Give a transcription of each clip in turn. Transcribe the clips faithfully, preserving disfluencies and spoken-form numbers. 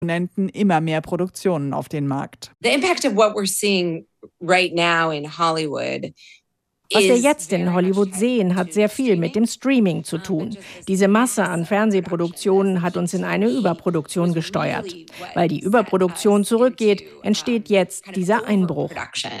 Abonnenten immer mehr Produktionen auf den Markt. The impact of what we're seeing right now in Hollywood. Was wir jetzt in Hollywood sehen, hat sehr viel mit dem Streaming zu tun. Diese Masse an Fernsehproduktionen hat uns in eine Überproduktion gesteuert. Weil die Überproduktion zurückgeht, entsteht jetzt dieser Einbruch.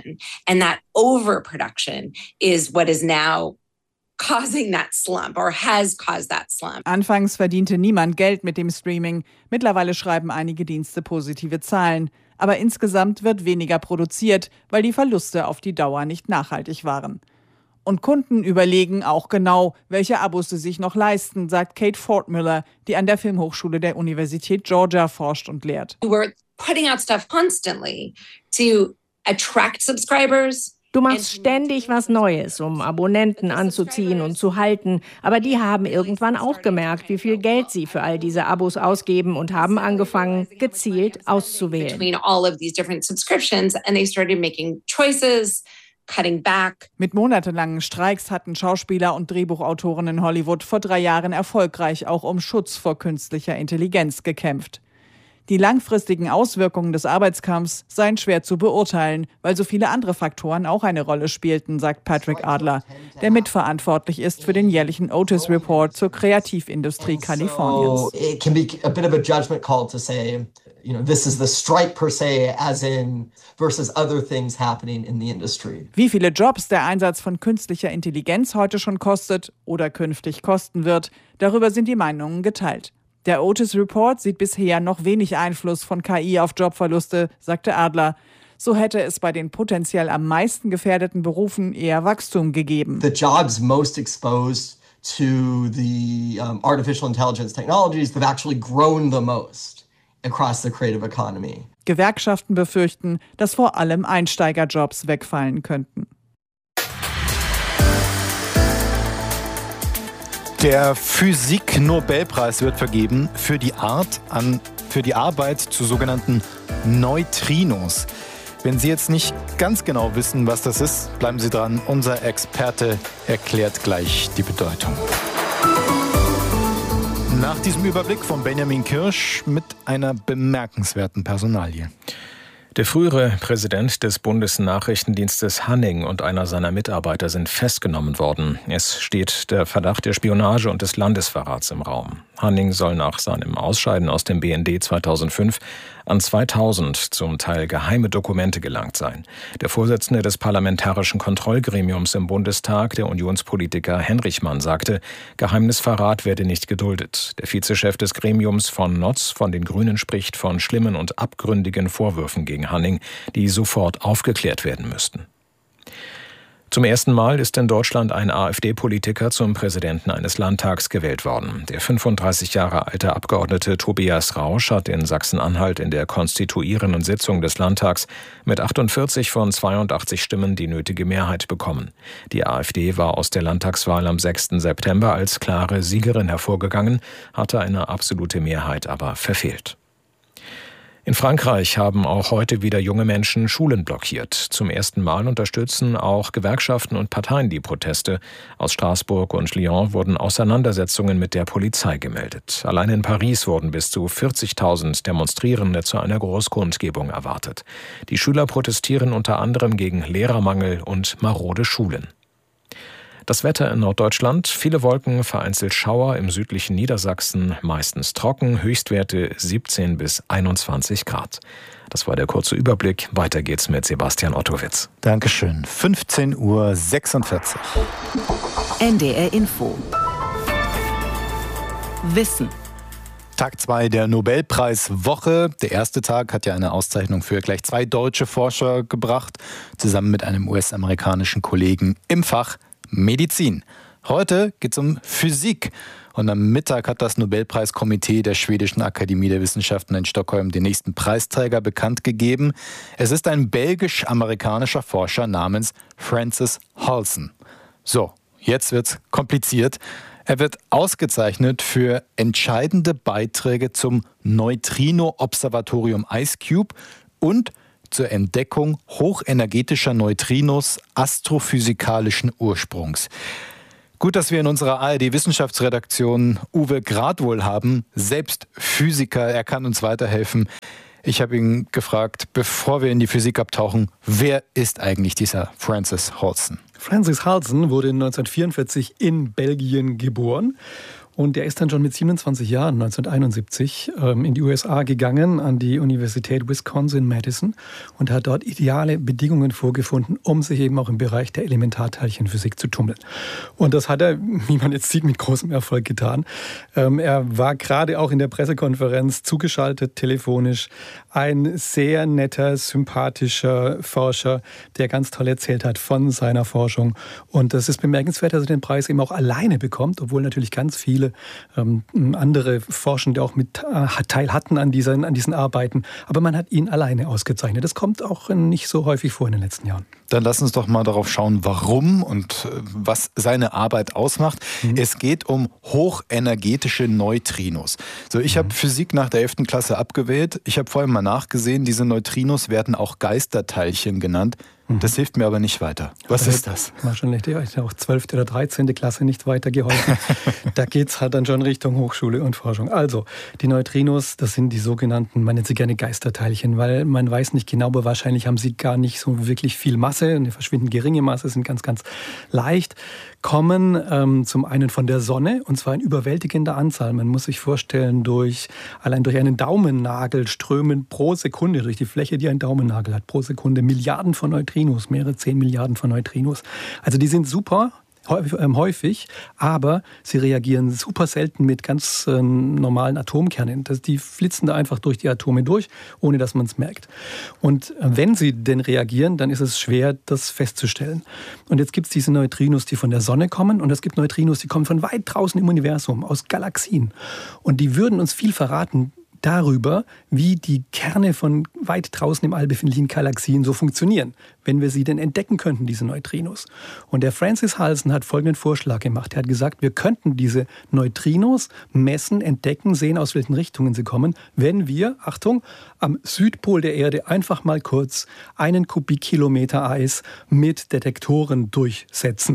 And that overproduction is what is now causing that slump or has caused that slump. Anfangs verdiente niemand Geld mit dem Streaming. Mittlerweile schreiben einige Dienste positive Zahlen. Aber insgesamt wird weniger produziert, weil die Verluste auf die Dauer nicht nachhaltig waren. Und Kunden überlegen auch genau, welche Abos sie sich noch leisten, sagt Kate Fortmüller, die an der Filmhochschule der Universität Georgia forscht und lehrt. We're putting out stuff constantly to attract subscribers. Du machst ständig was Neues, um Abonnenten anzuziehen und zu halten. Aber die haben irgendwann auch gemerkt, wie viel Geld sie für all diese Abos ausgeben und haben angefangen, gezielt auszuwählen. Between all of these different subscriptions and they started making choices. Cutting back. Mit monatelangen Streiks hatten Schauspieler und Drehbuchautoren in Hollywood vor drei Jahren erfolgreich auch um Schutz vor künstlicher Intelligenz gekämpft. Die langfristigen Auswirkungen des Arbeitskampfs seien schwer zu beurteilen, weil so viele andere Faktoren auch eine Rolle spielten, sagt Patrick Adler, der mitverantwortlich ist für den jährlichen Otis Report zur Kreativindustrie Kaliforniens. It can be a bit of a judgment call to say, you know, this is the strike per se, as in versus other things happening in the industry. Wie viele Jobs der Einsatz von künstlicher Intelligenz heute schon kostet oder künftig kosten wird, darüber sind die Meinungen geteilt. Der Otis Report sieht bisher noch wenig Einfluss von K I auf Jobverluste, sagte Adler. So hätte es bei den potenziell am meisten gefährdeten Berufen eher Wachstum gegeben. The jobs most exposed to the um, artificial intelligence technologies have actually grown the most across the creative economy. Gewerkschaften befürchten, dass vor allem Einsteigerjobs wegfallen könnten. Der Physik-Nobelpreis wird vergeben für die Art an, für die Arbeit zu sogenannten Neutrinos. Wenn Sie jetzt nicht ganz genau wissen, was das ist, bleiben Sie dran. Unser Experte erklärt gleich die Bedeutung. Nach diesem Überblick von Benjamin Kirsch mit einer bemerkenswerten Personalie. Der frühere Präsident des Bundesnachrichtendienstes Hanning und einer seiner Mitarbeiter sind festgenommen worden. Es steht der Verdacht der Spionage und des Landesverrats im Raum. Hanning soll nach seinem Ausscheiden aus dem B N D zweitausendfünf an zweitausend zum Teil geheime Dokumente gelangt sein. Der Vorsitzende des Parlamentarischen Kontrollgremiums im Bundestag, der Unionspolitiker Henrichmann, sagte, Geheimnisverrat werde nicht geduldet. Der Vizechef des Gremiums von Notz von den Grünen spricht von schlimmen und abgründigen Vorwürfen gegen Hanning, die sofort aufgeklärt werden müssten. Zum ersten Mal ist in Deutschland ein AfD-Politiker zum Präsidenten eines Landtags gewählt worden. Der fünfunddreißig Jahre alte Abgeordnete Tobias Rausch hat in Sachsen-Anhalt in der konstituierenden Sitzung des Landtags mit achtundvierzig von zweiundachtzig Stimmen die nötige Mehrheit bekommen. Die AfD war aus der Landtagswahl am sechsten September als klare Siegerin hervorgegangen, hatte eine absolute Mehrheit aber verfehlt. In Frankreich haben auch heute wieder junge Menschen Schulen blockiert. Zum ersten Mal unterstützen auch Gewerkschaften und Parteien die Proteste. Aus Straßburg und Lyon wurden Auseinandersetzungen mit der Polizei gemeldet. Allein in Paris wurden bis zu vierzigtausend Demonstrierende zu einer Großkundgebung erwartet. Die Schüler protestieren unter anderem gegen Lehrermangel und marode Schulen. Das Wetter in Norddeutschland, viele Wolken, vereinzelt Schauer im südlichen Niedersachsen, meistens trocken, Höchstwerte siebzehn bis einundzwanzig Grad. Das war der kurze Überblick. Weiter geht's mit Sebastian Ottowitz. Dankeschön. fünfzehn Uhr sechsundvierzig. N D R Info. Wissen. Tag zwei der Nobelpreiswoche. Der erste Tag hat ja eine Auszeichnung für gleich zwei deutsche Forscher gebracht, zusammen mit einem U S-amerikanischen Kollegen im Fach Medizin. Heute geht es um Physik. Und am Mittag hat das Nobelpreiskomitee der Schwedischen Akademie der Wissenschaften in Stockholm den nächsten Preisträger bekannt gegeben. Es ist ein belgisch-amerikanischer Forscher namens Francis Halsen. So, jetzt wird's kompliziert. Er wird ausgezeichnet für entscheidende Beiträge zum Neutrino-Observatorium IceCube und zur Entdeckung hochenergetischer Neutrinos astrophysikalischen Ursprungs. Gut, dass wir in unserer A R D-Wissenschaftsredaktion Uwe Gradwohl haben, selbst Physiker. Er kann uns weiterhelfen. Ich habe ihn gefragt, bevor wir in die Physik abtauchen, wer ist eigentlich dieser Francis Halson? Francis Halson wurde neunzehnhundertvierundvierzig in Belgien geboren. Und er ist dann schon mit siebenundzwanzig Jahren, neunzehnhunderteinundsiebzig, in die U S A gegangen, an die Universität Wisconsin-Madison und hat dort ideale Bedingungen vorgefunden, um sich eben auch im Bereich der Elementarteilchenphysik zu tummeln. Und das hat er, wie man jetzt sieht, mit großem Erfolg getan. Er war gerade auch in der Pressekonferenz zugeschaltet, telefonisch, ein sehr netter, sympathischer Forscher, der ganz toll erzählt hat von seiner Forschung. Und das ist bemerkenswert, dass er den Preis eben auch alleine bekommt, obwohl natürlich ganz viele ähm, andere Forschende auch mit äh, teil hatten an diesen, an diesen Arbeiten. Aber man hat ihn alleine ausgezeichnet. Das kommt auch nicht so häufig vor in den letzten Jahren. Dann lass uns doch mal darauf schauen, warum und äh, was seine Arbeit ausmacht. Mhm. Es geht um hochenergetische Neutrinos. So, ich mhm. habe Physik nach der elften Klasse abgewählt. Ich habe vorhin mal nachgesehen, diese Neutrinos werden auch Geisterteilchen genannt. Das hilft mir aber nicht weiter. Was ist das? Wahrscheinlich auch zwölfte oder dreizehnte Klasse nicht weitergeholfen. Da geht es halt dann schon Richtung Hochschule und Forschung. Also, die Neutrinos, das sind die sogenannten, man nennt sie gerne Geisterteilchen, weil man weiß nicht genau, aber wahrscheinlich haben sie gar nicht so wirklich viel Masse, eine verschwindend geringe Masse, sind ganz, ganz leicht, kommen ähm, zum einen von der Sonne, und zwar in überwältigender Anzahl. Man muss sich vorstellen, durch allein durch einen Daumennagel strömen pro Sekunde, durch die Fläche, die ein Daumennagel hat, pro Sekunde Milliarden von Neutrinos, mehrere zehn Milliarden von Neutrinos. Also die sind super häufig, aber sie reagieren super selten mit ganz äh, normalen Atomkernen. Das, die flitzen da einfach durch die Atome durch, ohne dass man es merkt. Und äh, wenn sie denn reagieren, dann ist es schwer, das festzustellen. Und jetzt gibt es diese Neutrinos, die von der Sonne kommen, und es gibt Neutrinos, die kommen von weit draußen im Universum, aus Galaxien. Und die würden uns viel verraten darüber, wie die Kerne von weit draußen im All befindlichen Galaxien so funktionieren, wenn wir sie denn entdecken könnten, diese Neutrinos. Und der Francis Halson hat folgenden Vorschlag gemacht. Er hat gesagt, wir könnten diese Neutrinos messen, entdecken, sehen, aus welchen Richtungen sie kommen, wenn wir, Achtung, am Südpol der Erde einfach mal kurz einen Kubikkilometer Eis mit Detektoren durchsetzen.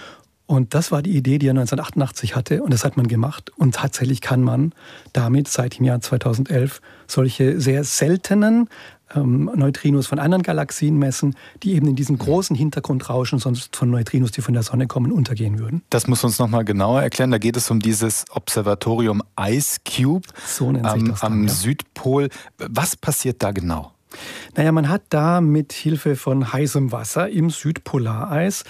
Und das war die Idee, die er neunzehnhundertachtundachtzig hatte, und das hat man gemacht. Und tatsächlich kann man damit seit dem Jahr zweitausendelf solche sehr seltenen ähm, Neutrinos von anderen Galaxien messen, die eben in diesem großen Hintergrundrauschen sonst von Neutrinos, die von der Sonne kommen, untergehen würden. Das muss uns noch mal genauer erklären. Da geht es um dieses Observatorium IceCube so nennt sich das dann, am ja. Südpol. Was passiert da genau? Naja, man hat da mit Hilfe von heißem Wasser im Südpolareis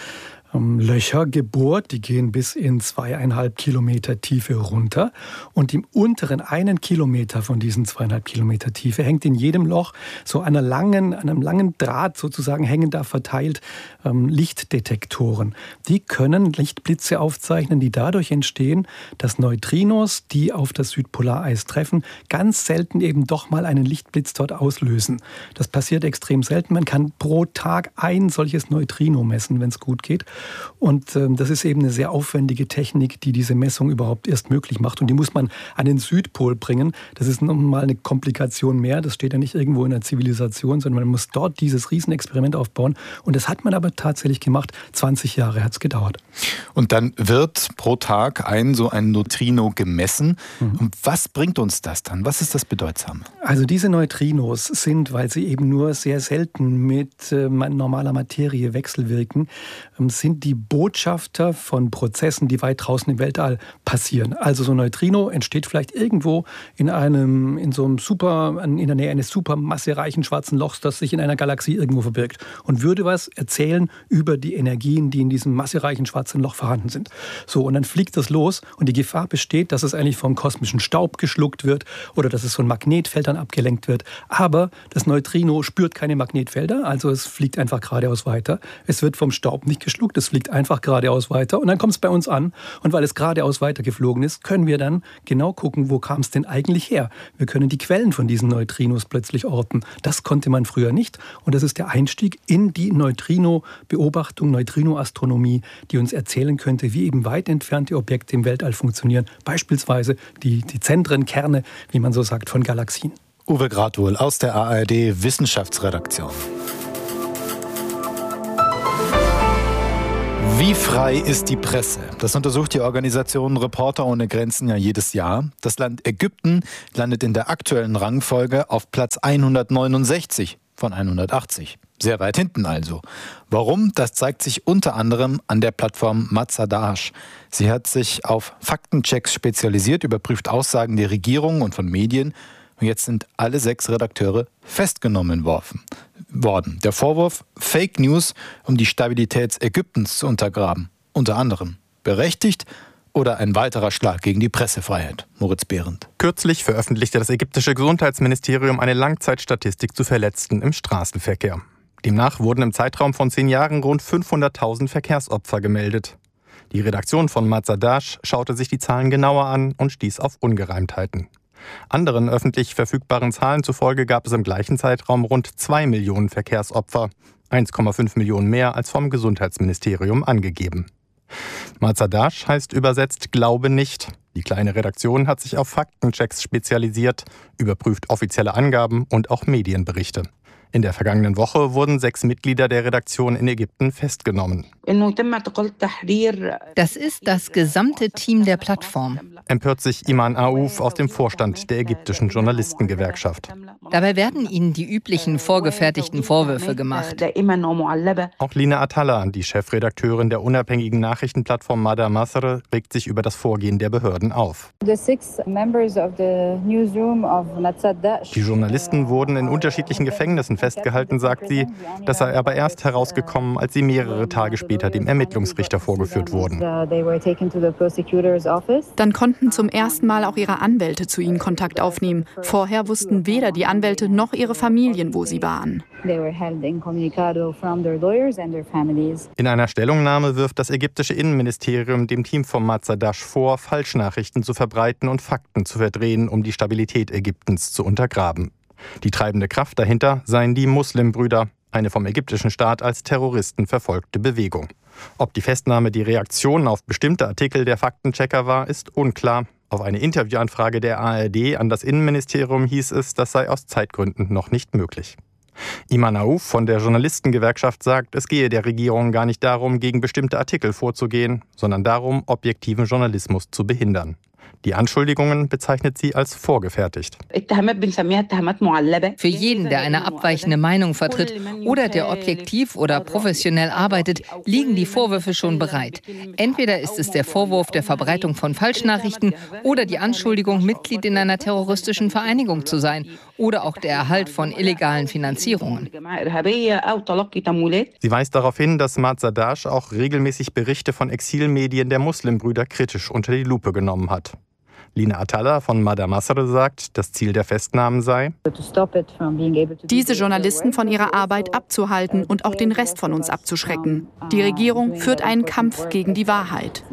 Löcher gebohrt, die gehen bis in zweieinhalb Kilometer Tiefe runter. Und im unteren einen Kilometer von diesen zweieinhalb Kilometer Tiefe hängt in jedem Loch so einer langen, einem langen Draht sozusagen hängen da verteilt ähm, Lichtdetektoren. Die können Lichtblitze aufzeichnen, die dadurch entstehen, dass Neutrinos, die auf das Südpolareis treffen, ganz selten eben doch mal einen Lichtblitz dort auslösen. Das passiert extrem selten. Man kann pro Tag ein solches Neutrino messen, wenn es gut geht. Und ähm, das ist eben eine sehr aufwendige Technik, die diese Messung überhaupt erst möglich macht. Und die muss man an den Südpol bringen. Das ist nochmal eine Komplikation mehr. Das steht ja nicht irgendwo in der Zivilisation, sondern man muss dort dieses Riesenexperiment aufbauen. Und das hat man aber tatsächlich gemacht. zwanzig Jahre hat es gedauert. Und dann wird pro Tag ein so ein Neutrino gemessen. Mhm. Und was bringt uns das dann? Was ist das Bedeutsame? Also diese Neutrinos sind, weil sie eben nur sehr selten mit äh, normaler Materie wechselwirken, ähm, sind die Botschafter von Prozessen, die weit draußen im Weltall passieren. Also so ein Neutrino entsteht vielleicht irgendwo in einem, in so einem super, in der Nähe eines supermassereichen schwarzen Lochs, das sich in einer Galaxie irgendwo verbirgt, und würde was erzählen über die Energien, die in diesem massereichen schwarzen Loch vorhanden sind. So, und dann fliegt das los, und die Gefahr besteht, dass es eigentlich vom kosmischen Staub geschluckt wird oder dass es von Magnetfeldern abgelenkt wird. Aber das Neutrino spürt keine Magnetfelder, also es fliegt einfach geradeaus weiter. Es wird vom Staub nicht geschluckt, es fliegt einfach geradeaus weiter, und dann kommt es bei uns an. Und weil es geradeaus weiter geflogen ist, können wir dann genau gucken, wo kam es denn eigentlich her. Wir können die Quellen von diesen Neutrinos plötzlich orten. Das konnte man früher nicht, und das ist der Einstieg in die Neutrino-Beobachtung, Neutrino-Astronomie, die uns erzählen könnte, wie eben weit entfernte Objekte im Weltall funktionieren. Beispielsweise die, die Zentren, Kerne, wie man so sagt, von Galaxien. Uwe Gradwohl aus der A R D-Wissenschaftsredaktion. Wie frei ist die Presse? Das untersucht die Organisation Reporter ohne Grenzen ja jedes Jahr. Das Land Ägypten landet in der aktuellen Rangfolge auf Platz hundertneunundsechzig von hundertachtzig. Sehr weit hinten also. Warum? Das zeigt sich unter anderem an der Plattform Mazadash. Sie hat sich auf Faktenchecks spezialisiert, überprüft Aussagen der Regierung und von Medien. Und jetzt sind alle sechs Redakteure festgenommen worden. Der Vorwurf, Fake News, um die Stabilität Ägyptens zu untergraben. Unter anderem berechtigt oder ein weiterer Schlag gegen die Pressefreiheit. Moritz Behrendt. Kürzlich veröffentlichte das ägyptische Gesundheitsministerium eine Langzeitstatistik zu Verletzten im Straßenverkehr. Demnach wurden im Zeitraum von zehn Jahren rund fünfhunderttausend Verkehrsopfer gemeldet. Die Redaktion von Mazadash schaute sich die Zahlen genauer an und stieß auf Ungereimtheiten. Anderen öffentlich verfügbaren Zahlen zufolge gab es im gleichen Zeitraum rund zwei Millionen Verkehrsopfer, eins Komma fünf Millionen mehr als vom Gesundheitsministerium angegeben. Mazadash heißt übersetzt Glaube nicht. Die kleine Redaktion hat sich auf Faktenchecks spezialisiert, überprüft offizielle Angaben und auch Medienberichte. In der vergangenen Woche wurden sechs Mitglieder der Redaktion in Ägypten festgenommen. Das ist das gesamte Team der Plattform. Empört sich Iman Aouf aus dem Vorstand der ägyptischen Journalistengewerkschaft. Dabei werden ihnen die üblichen vorgefertigten Vorwürfe gemacht. Auch Lina Atalla, die Chefredakteurin der unabhängigen Nachrichtenplattform Mada Masr, regt sich über das Vorgehen der Behörden auf. Die Journalisten wurden in unterschiedlichen Gefängnissen festgehalten, sagt sie. Das sei aber erst herausgekommen, als sie mehrere Tage später dem Ermittlungsrichter vorgeführt wurden. Dann konnten zum ersten Mal auch ihre Anwälte zu ihnen Kontakt aufnehmen. Vorher wussten weder die Anwälte noch ihre Familien, wo sie waren. In einer Stellungnahme wirft das ägyptische Innenministerium dem Team von Mazadash vor, Falschnachrichten zu verbreiten und Fakten zu verdrehen, um die Stabilität Ägyptens zu untergraben. Die treibende Kraft dahinter seien die Muslimbrüder, eine vom ägyptischen Staat als Terroristen verfolgte Bewegung. Ob die Festnahme die Reaktion auf bestimmte Artikel der Faktenchecker war, ist unklar. Auf eine Interviewanfrage der A R D an das Innenministerium hieß es, das sei aus Zeitgründen noch nicht möglich. Iman Aouf von der Journalistengewerkschaft sagt, es gehe der Regierung gar nicht darum, gegen bestimmte Artikel vorzugehen, sondern darum, objektiven Journalismus zu behindern. Die Anschuldigungen bezeichnet sie als vorgefertigt. Für jeden, der eine abweichende Meinung vertritt oder der objektiv oder professionell arbeitet, liegen die Vorwürfe schon bereit. Entweder ist es der Vorwurf der Verbreitung von Falschnachrichten oder die Anschuldigung, Mitglied in einer terroristischen Vereinigung zu sein oder auch der Erhalt von illegalen Finanzierungen. Sie weist darauf hin, dass Mazadash auch regelmäßig Berichte von Exilmedien der Muslimbrüder kritisch unter die Lupe genommen hat. Lina Atalla von Mada Masr sagt, das Ziel der Festnahmen sei, diese Journalisten von ihrer Arbeit abzuhalten und auch den Rest von uns abzuschrecken. Die Regierung führt einen Kampf gegen die Wahrheit.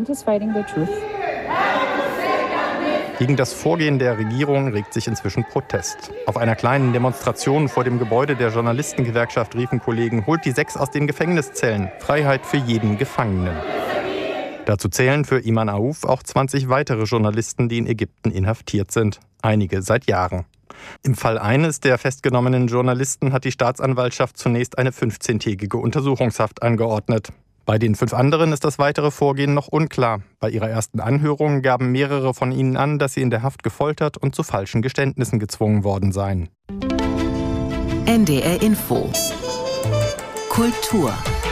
Gegen das Vorgehen der Regierung regt sich inzwischen Protest. Auf einer kleinen Demonstration vor dem Gebäude der Journalistengewerkschaft riefen Kollegen, holt die sechs aus den Gefängniszellen, Freiheit für jeden Gefangenen. Dazu zählen für Iman Aouf auch zwanzig weitere Journalisten, die in Ägypten inhaftiert sind. Einige seit Jahren. Im Fall eines der festgenommenen Journalisten hat die Staatsanwaltschaft zunächst eine fünfzehntägige Untersuchungshaft angeordnet. Bei den fünf anderen ist das weitere Vorgehen noch unklar. Bei ihrer ersten Anhörung gaben mehrere von ihnen an, dass sie in der Haft gefoltert und zu falschen Geständnissen gezwungen worden seien. N D R Info. Kultur.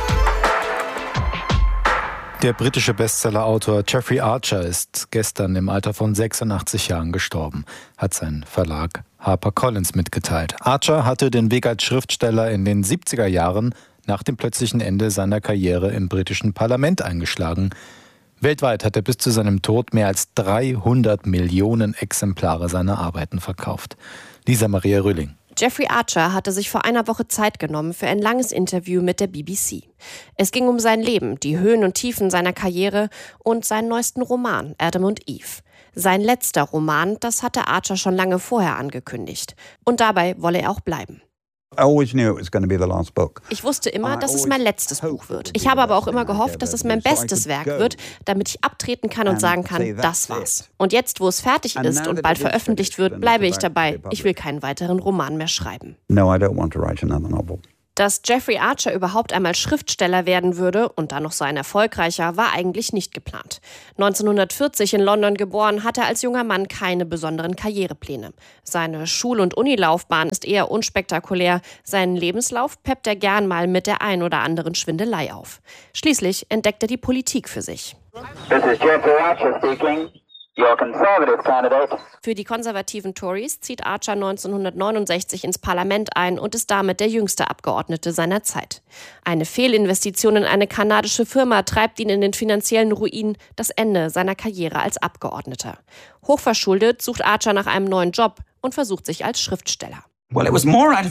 Der britische Bestsellerautor Jeffrey Archer ist gestern im Alter von sechsundachtzig Jahren gestorben, hat sein Verlag HarperCollins mitgeteilt. Archer hatte den Weg als Schriftsteller in den siebziger Jahren nach dem plötzlichen Ende seiner Karriere im britischen Parlament eingeschlagen. Weltweit hat er bis zu seinem Tod mehr als dreihundert Millionen Exemplare seiner Arbeiten verkauft. Lisa Maria Rülling. Jeffrey Archer hatte sich vor einer Woche Zeit genommen für ein langes Interview mit der B B C. Es ging um sein Leben, die Höhen und Tiefen seiner Karriere und seinen neuesten Roman, Adam und Eve. Sein letzter Roman, das hatte Archer schon lange vorher angekündigt. Und dabei wolle er auch bleiben. Ich wusste immer, dass es mein letztes Buch wird. Ich habe aber auch immer gehofft, dass es mein bestes Werk wird, damit ich abtreten kann und sagen kann, das war's. Und jetzt, wo es fertig ist und bald veröffentlicht wird, bleibe ich dabei. Ich will keinen weiteren Roman mehr schreiben. Dass Jeffrey Archer überhaupt einmal Schriftsteller werden würde und dann noch so ein erfolgreicher, war eigentlich nicht geplant. neunzehnhundertvierzig in London geboren, hatte er als junger Mann keine besonderen Karrierepläne. Seine Schul- und Unilaufbahn ist eher unspektakulär. Seinen Lebenslauf peppt er gern mal mit der ein oder anderen Schwindelei auf. Schließlich entdeckt er die Politik für sich. This is Jeffrey Archer speaking. Your conservative candidate. Für die konservativen Tories zieht Archer neunzehnhundertneunundsechzig ins Parlament ein und ist damit der jüngste Abgeordnete seiner Zeit. Eine Fehlinvestition in eine kanadische Firma treibt ihn in den finanziellen Ruin, das Ende seiner Karriere als Abgeordneter. Hochverschuldet sucht Archer nach einem neuen Job und versucht sich als Schriftsteller. Das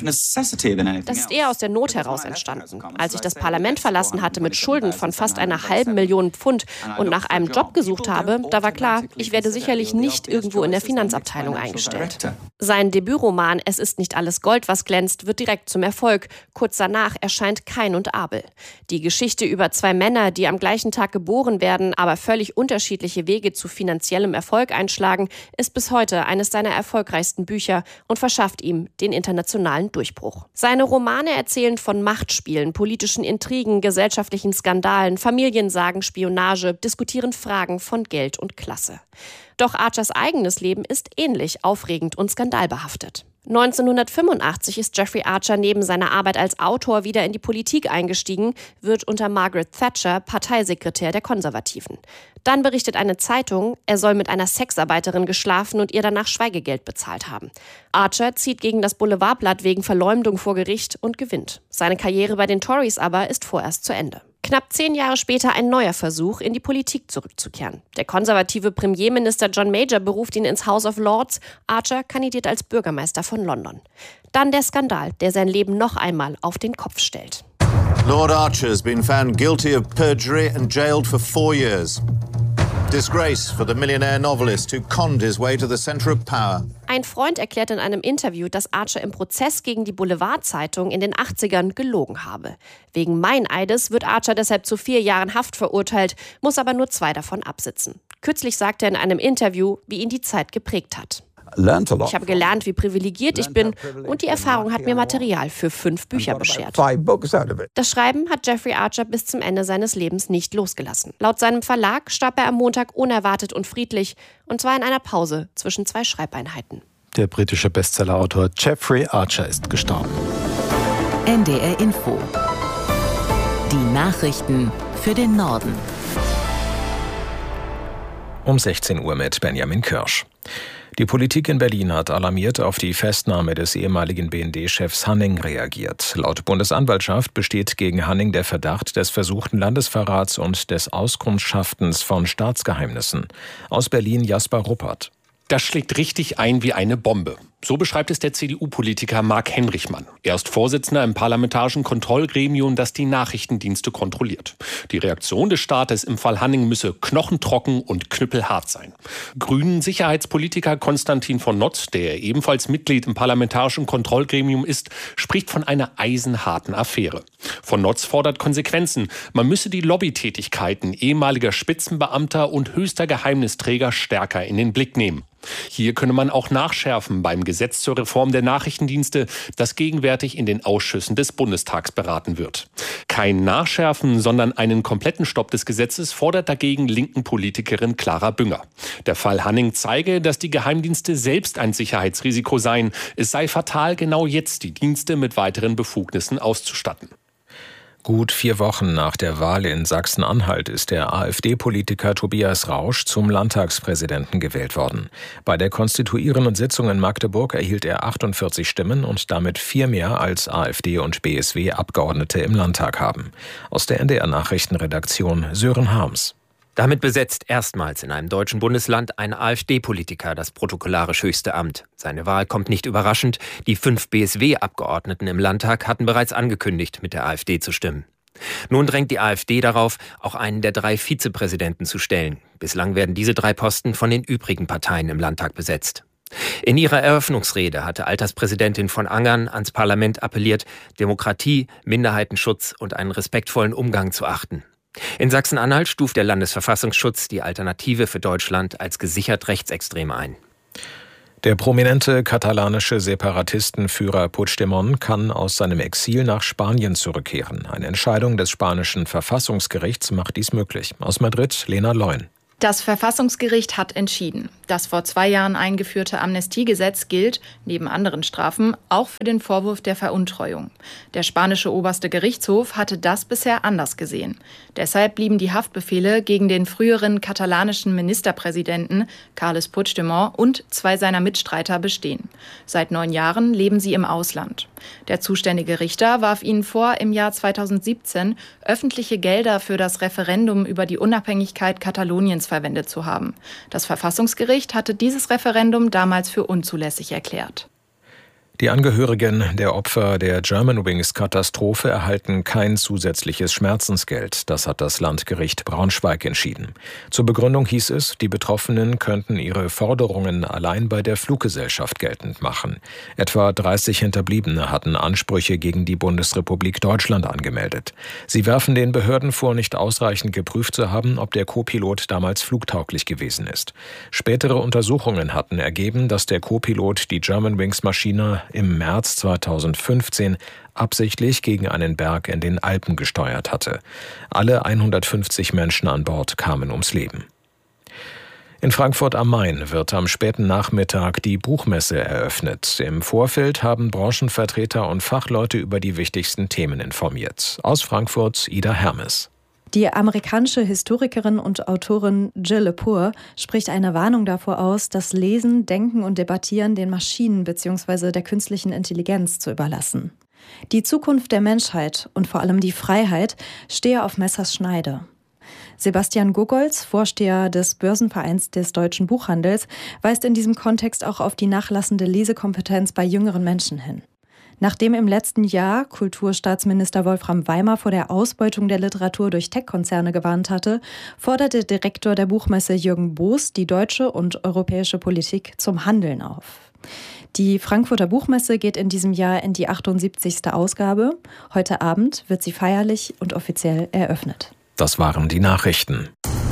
ist eher aus der Not heraus entstanden. Als ich das Parlament verlassen hatte mit Schulden von fast einer halben Million Pfund und nach einem Job gesucht habe, da war klar, ich werde sicherlich nicht irgendwo in der Finanzabteilung eingestellt. Sein Debütroman »Es ist nicht alles Gold, was glänzt« wird direkt zum Erfolg. Kurz danach erscheint Kain und Abel. Die Geschichte über zwei Männer, die am gleichen Tag geboren werden, aber völlig unterschiedliche Wege zu finanziellem Erfolg einschlagen, ist bis heute eines seiner erfolgreichsten Bücher und verschafft ihm den internationalen Durchbruch. Seine Romane erzählen von Machtspielen, politischen Intrigen, gesellschaftlichen Skandalen, Familiensagen, Spionage, diskutieren Fragen von Geld und Klasse. Doch Archers eigenes Leben ist ähnlich aufregend und skandalbehaftet. neunzehnhundertfünfundachtzig ist Jeffrey Archer neben seiner Arbeit als Autor wieder in die Politik eingestiegen, wird unter Margaret Thatcher Parteisekretär der Konservativen. Dann berichtet eine Zeitung, er soll mit einer Sexarbeiterin geschlafen und ihr danach Schweigegeld bezahlt haben. Archer zieht gegen das Boulevardblatt wegen Verleumdung vor Gericht und gewinnt. Seine Karriere bei den Tories aber ist vorerst zu Ende. Knapp zehn Jahre später ein neuer Versuch, in die Politik zurückzukehren. Der konservative Premierminister John Major beruft ihn ins House of Lords. Archer kandidiert als Bürgermeister von London. Dann der Skandal, der sein Leben noch einmal auf den Kopf stellt. Lord Archer has been found guilty of perjury and jailed for four years. Disgrace for the millionaire novelist who conned his way to the center of power. Ein Freund erklärt in einem Interview, dass Archer im Prozess gegen die Boulevard-Zeitung in den achtzigern gelogen habe. Wegen Meineides wird Archer deshalb zu vier Jahren Haft verurteilt, muss aber nur zwei davon absitzen. Kürzlich sagte er in einem Interview, wie ihn die Zeit geprägt hat. Ich habe gelernt, wie privilegiert ich bin, und die Erfahrung hat mir Material für fünf Bücher beschert. Das Schreiben hat Jeffrey Archer bis zum Ende seines Lebens nicht losgelassen. Laut seinem Verlag starb er am Montag unerwartet und friedlich, und zwar in einer Pause zwischen zwei Schreibeinheiten. Der britische Bestsellerautor Jeffrey Archer ist gestorben. N D R Info. Die Nachrichten für den Norden. Um sechzehn Uhr mit Benjamin Kirsch. Die Politik in Berlin hat alarmiert auf die Festnahme des ehemaligen B N D-Chefs Hanning reagiert. Laut Bundesanwaltschaft besteht gegen Hanning der Verdacht des versuchten Landesverrats und des Auskundschaftens von Staatsgeheimnissen. Aus Berlin Jasper Ruppert. Das schlägt richtig ein wie eine Bombe. So beschreibt es der C D U-Politiker Marc Henrichmann. Er ist Vorsitzender im parlamentarischen Kontrollgremium, das die Nachrichtendienste kontrolliert. Die Reaktion des Staates im Fall Hanning müsse knochentrocken und knüppelhart sein. Grünen-Sicherheitspolitiker Konstantin von Notz, der ebenfalls Mitglied im parlamentarischen Kontrollgremium ist, spricht von einer eisenharten Affäre. Von Notz fordert Konsequenzen. Man müsse die Lobbytätigkeiten ehemaliger Spitzenbeamter und höchster Geheimnisträger stärker in den Blick nehmen. Hier könne man auch nachschärfen beim Gesetz zur Reform der Nachrichtendienste, das gegenwärtig in den Ausschüssen des Bundestags beraten wird. Kein Nachschärfen, sondern einen kompletten Stopp des Gesetzes fordert dagegen linken Politikerin Clara Bünger. Der Fall Hanning zeige, dass die Geheimdienste selbst ein Sicherheitsrisiko seien. Es sei fatal, genau jetzt die Dienste mit weiteren Befugnissen auszustatten. Gut vier Wochen nach der Wahl in Sachsen-Anhalt ist der AfD-Politiker Tobias Rausch zum Landtagspräsidenten gewählt worden. Bei der konstituierenden Sitzung in Magdeburg erhielt er achtundvierzig Stimmen und damit vier mehr als AfD und B S W-Abgeordnete im Landtag haben. Aus der N D R-Nachrichtenredaktion Sören Harms. Damit besetzt erstmals in einem deutschen Bundesland ein AfD-Politiker das protokollarisch höchste Amt. Seine Wahl kommt nicht überraschend. Die fünf B S W-Abgeordneten im Landtag hatten bereits angekündigt, mit der AfD zu stimmen. Nun drängt die AfD darauf, auch einen der drei Vizepräsidenten zu stellen. Bislang werden diese drei Posten von den übrigen Parteien im Landtag besetzt. In ihrer Eröffnungsrede hatte Alterspräsidentin von Angern ans Parlament appelliert, Demokratie, Minderheitenschutz und einen respektvollen Umgang zu achten. In Sachsen-Anhalt stuft der Landesverfassungsschutz die Alternative für Deutschland als gesichert rechtsextrem ein. Der prominente katalanische Separatistenführer Puigdemont kann aus seinem Exil nach Spanien zurückkehren. Eine Entscheidung des spanischen Verfassungsgerichts macht dies möglich. Aus Madrid, Lena Leun. Das Verfassungsgericht hat entschieden. Das vor zwei Jahren eingeführte Amnestiegesetz gilt, neben anderen Strafen, auch für den Vorwurf der Veruntreuung. Der spanische oberste Gerichtshof hatte das bisher anders gesehen. Deshalb blieben die Haftbefehle gegen den früheren katalanischen Ministerpräsidenten Carles Puigdemont und zwei seiner Mitstreiter bestehen. Seit neun Jahren leben sie im Ausland. Der zuständige Richter warf ihnen vor, im Jahr zweitausendsiebzehn öffentliche Gelder für das Referendum über die Unabhängigkeit Kataloniens verwendet zu haben. Das Verfassungsgericht hatte dieses Referendum damals für unzulässig erklärt. Die Angehörigen der Opfer der Germanwings-Katastrophe erhalten kein zusätzliches Schmerzensgeld. Das hat das Landgericht Braunschweig entschieden. Zur Begründung hieß es, die Betroffenen könnten ihre Forderungen allein bei der Fluggesellschaft geltend machen. Etwa dreißig Hinterbliebene hatten Ansprüche gegen die Bundesrepublik Deutschland angemeldet. Sie werfen den Behörden vor, nicht ausreichend geprüft zu haben, ob der Co-Pilot damals flugtauglich gewesen ist. Spätere Untersuchungen hatten ergeben, dass der Co-Pilot die Germanwings-Maschine im März zweitausendfünfzehn absichtlich gegen einen Berg in den Alpen gesteuert hatte. Alle hundertfünfzig Menschen an Bord kamen ums Leben. In Frankfurt am Main wird am späten Nachmittag die Buchmesse eröffnet. Im Vorfeld haben Branchenvertreter und Fachleute über die wichtigsten Themen informiert. Aus Frankfurt Ida Hermes. Die amerikanische Historikerin und Autorin Jill Lepore spricht eine Warnung davor aus, das Lesen, Denken und Debattieren den Maschinen bzw. der künstlichen Intelligenz zu überlassen. Die Zukunft der Menschheit und vor allem die Freiheit stehe auf Messers Schneide. Sebastian Gogolz, Vorsteher des Börsenvereins des Deutschen Buchhandels, weist in diesem Kontext auch auf die nachlassende Lesekompetenz bei jüngeren Menschen hin. Nachdem im letzten Jahr Kulturstaatsminister Wolfram Weimer vor der Ausbeutung der Literatur durch Tech-Konzerne gewarnt hatte, forderte Direktor der Buchmesse Jürgen Boos die deutsche und europäische Politik zum Handeln auf. Die Frankfurter Buchmesse geht in diesem Jahr in die achtundsiebzigste Ausgabe. Heute Abend wird sie feierlich und offiziell eröffnet. Das waren die Nachrichten.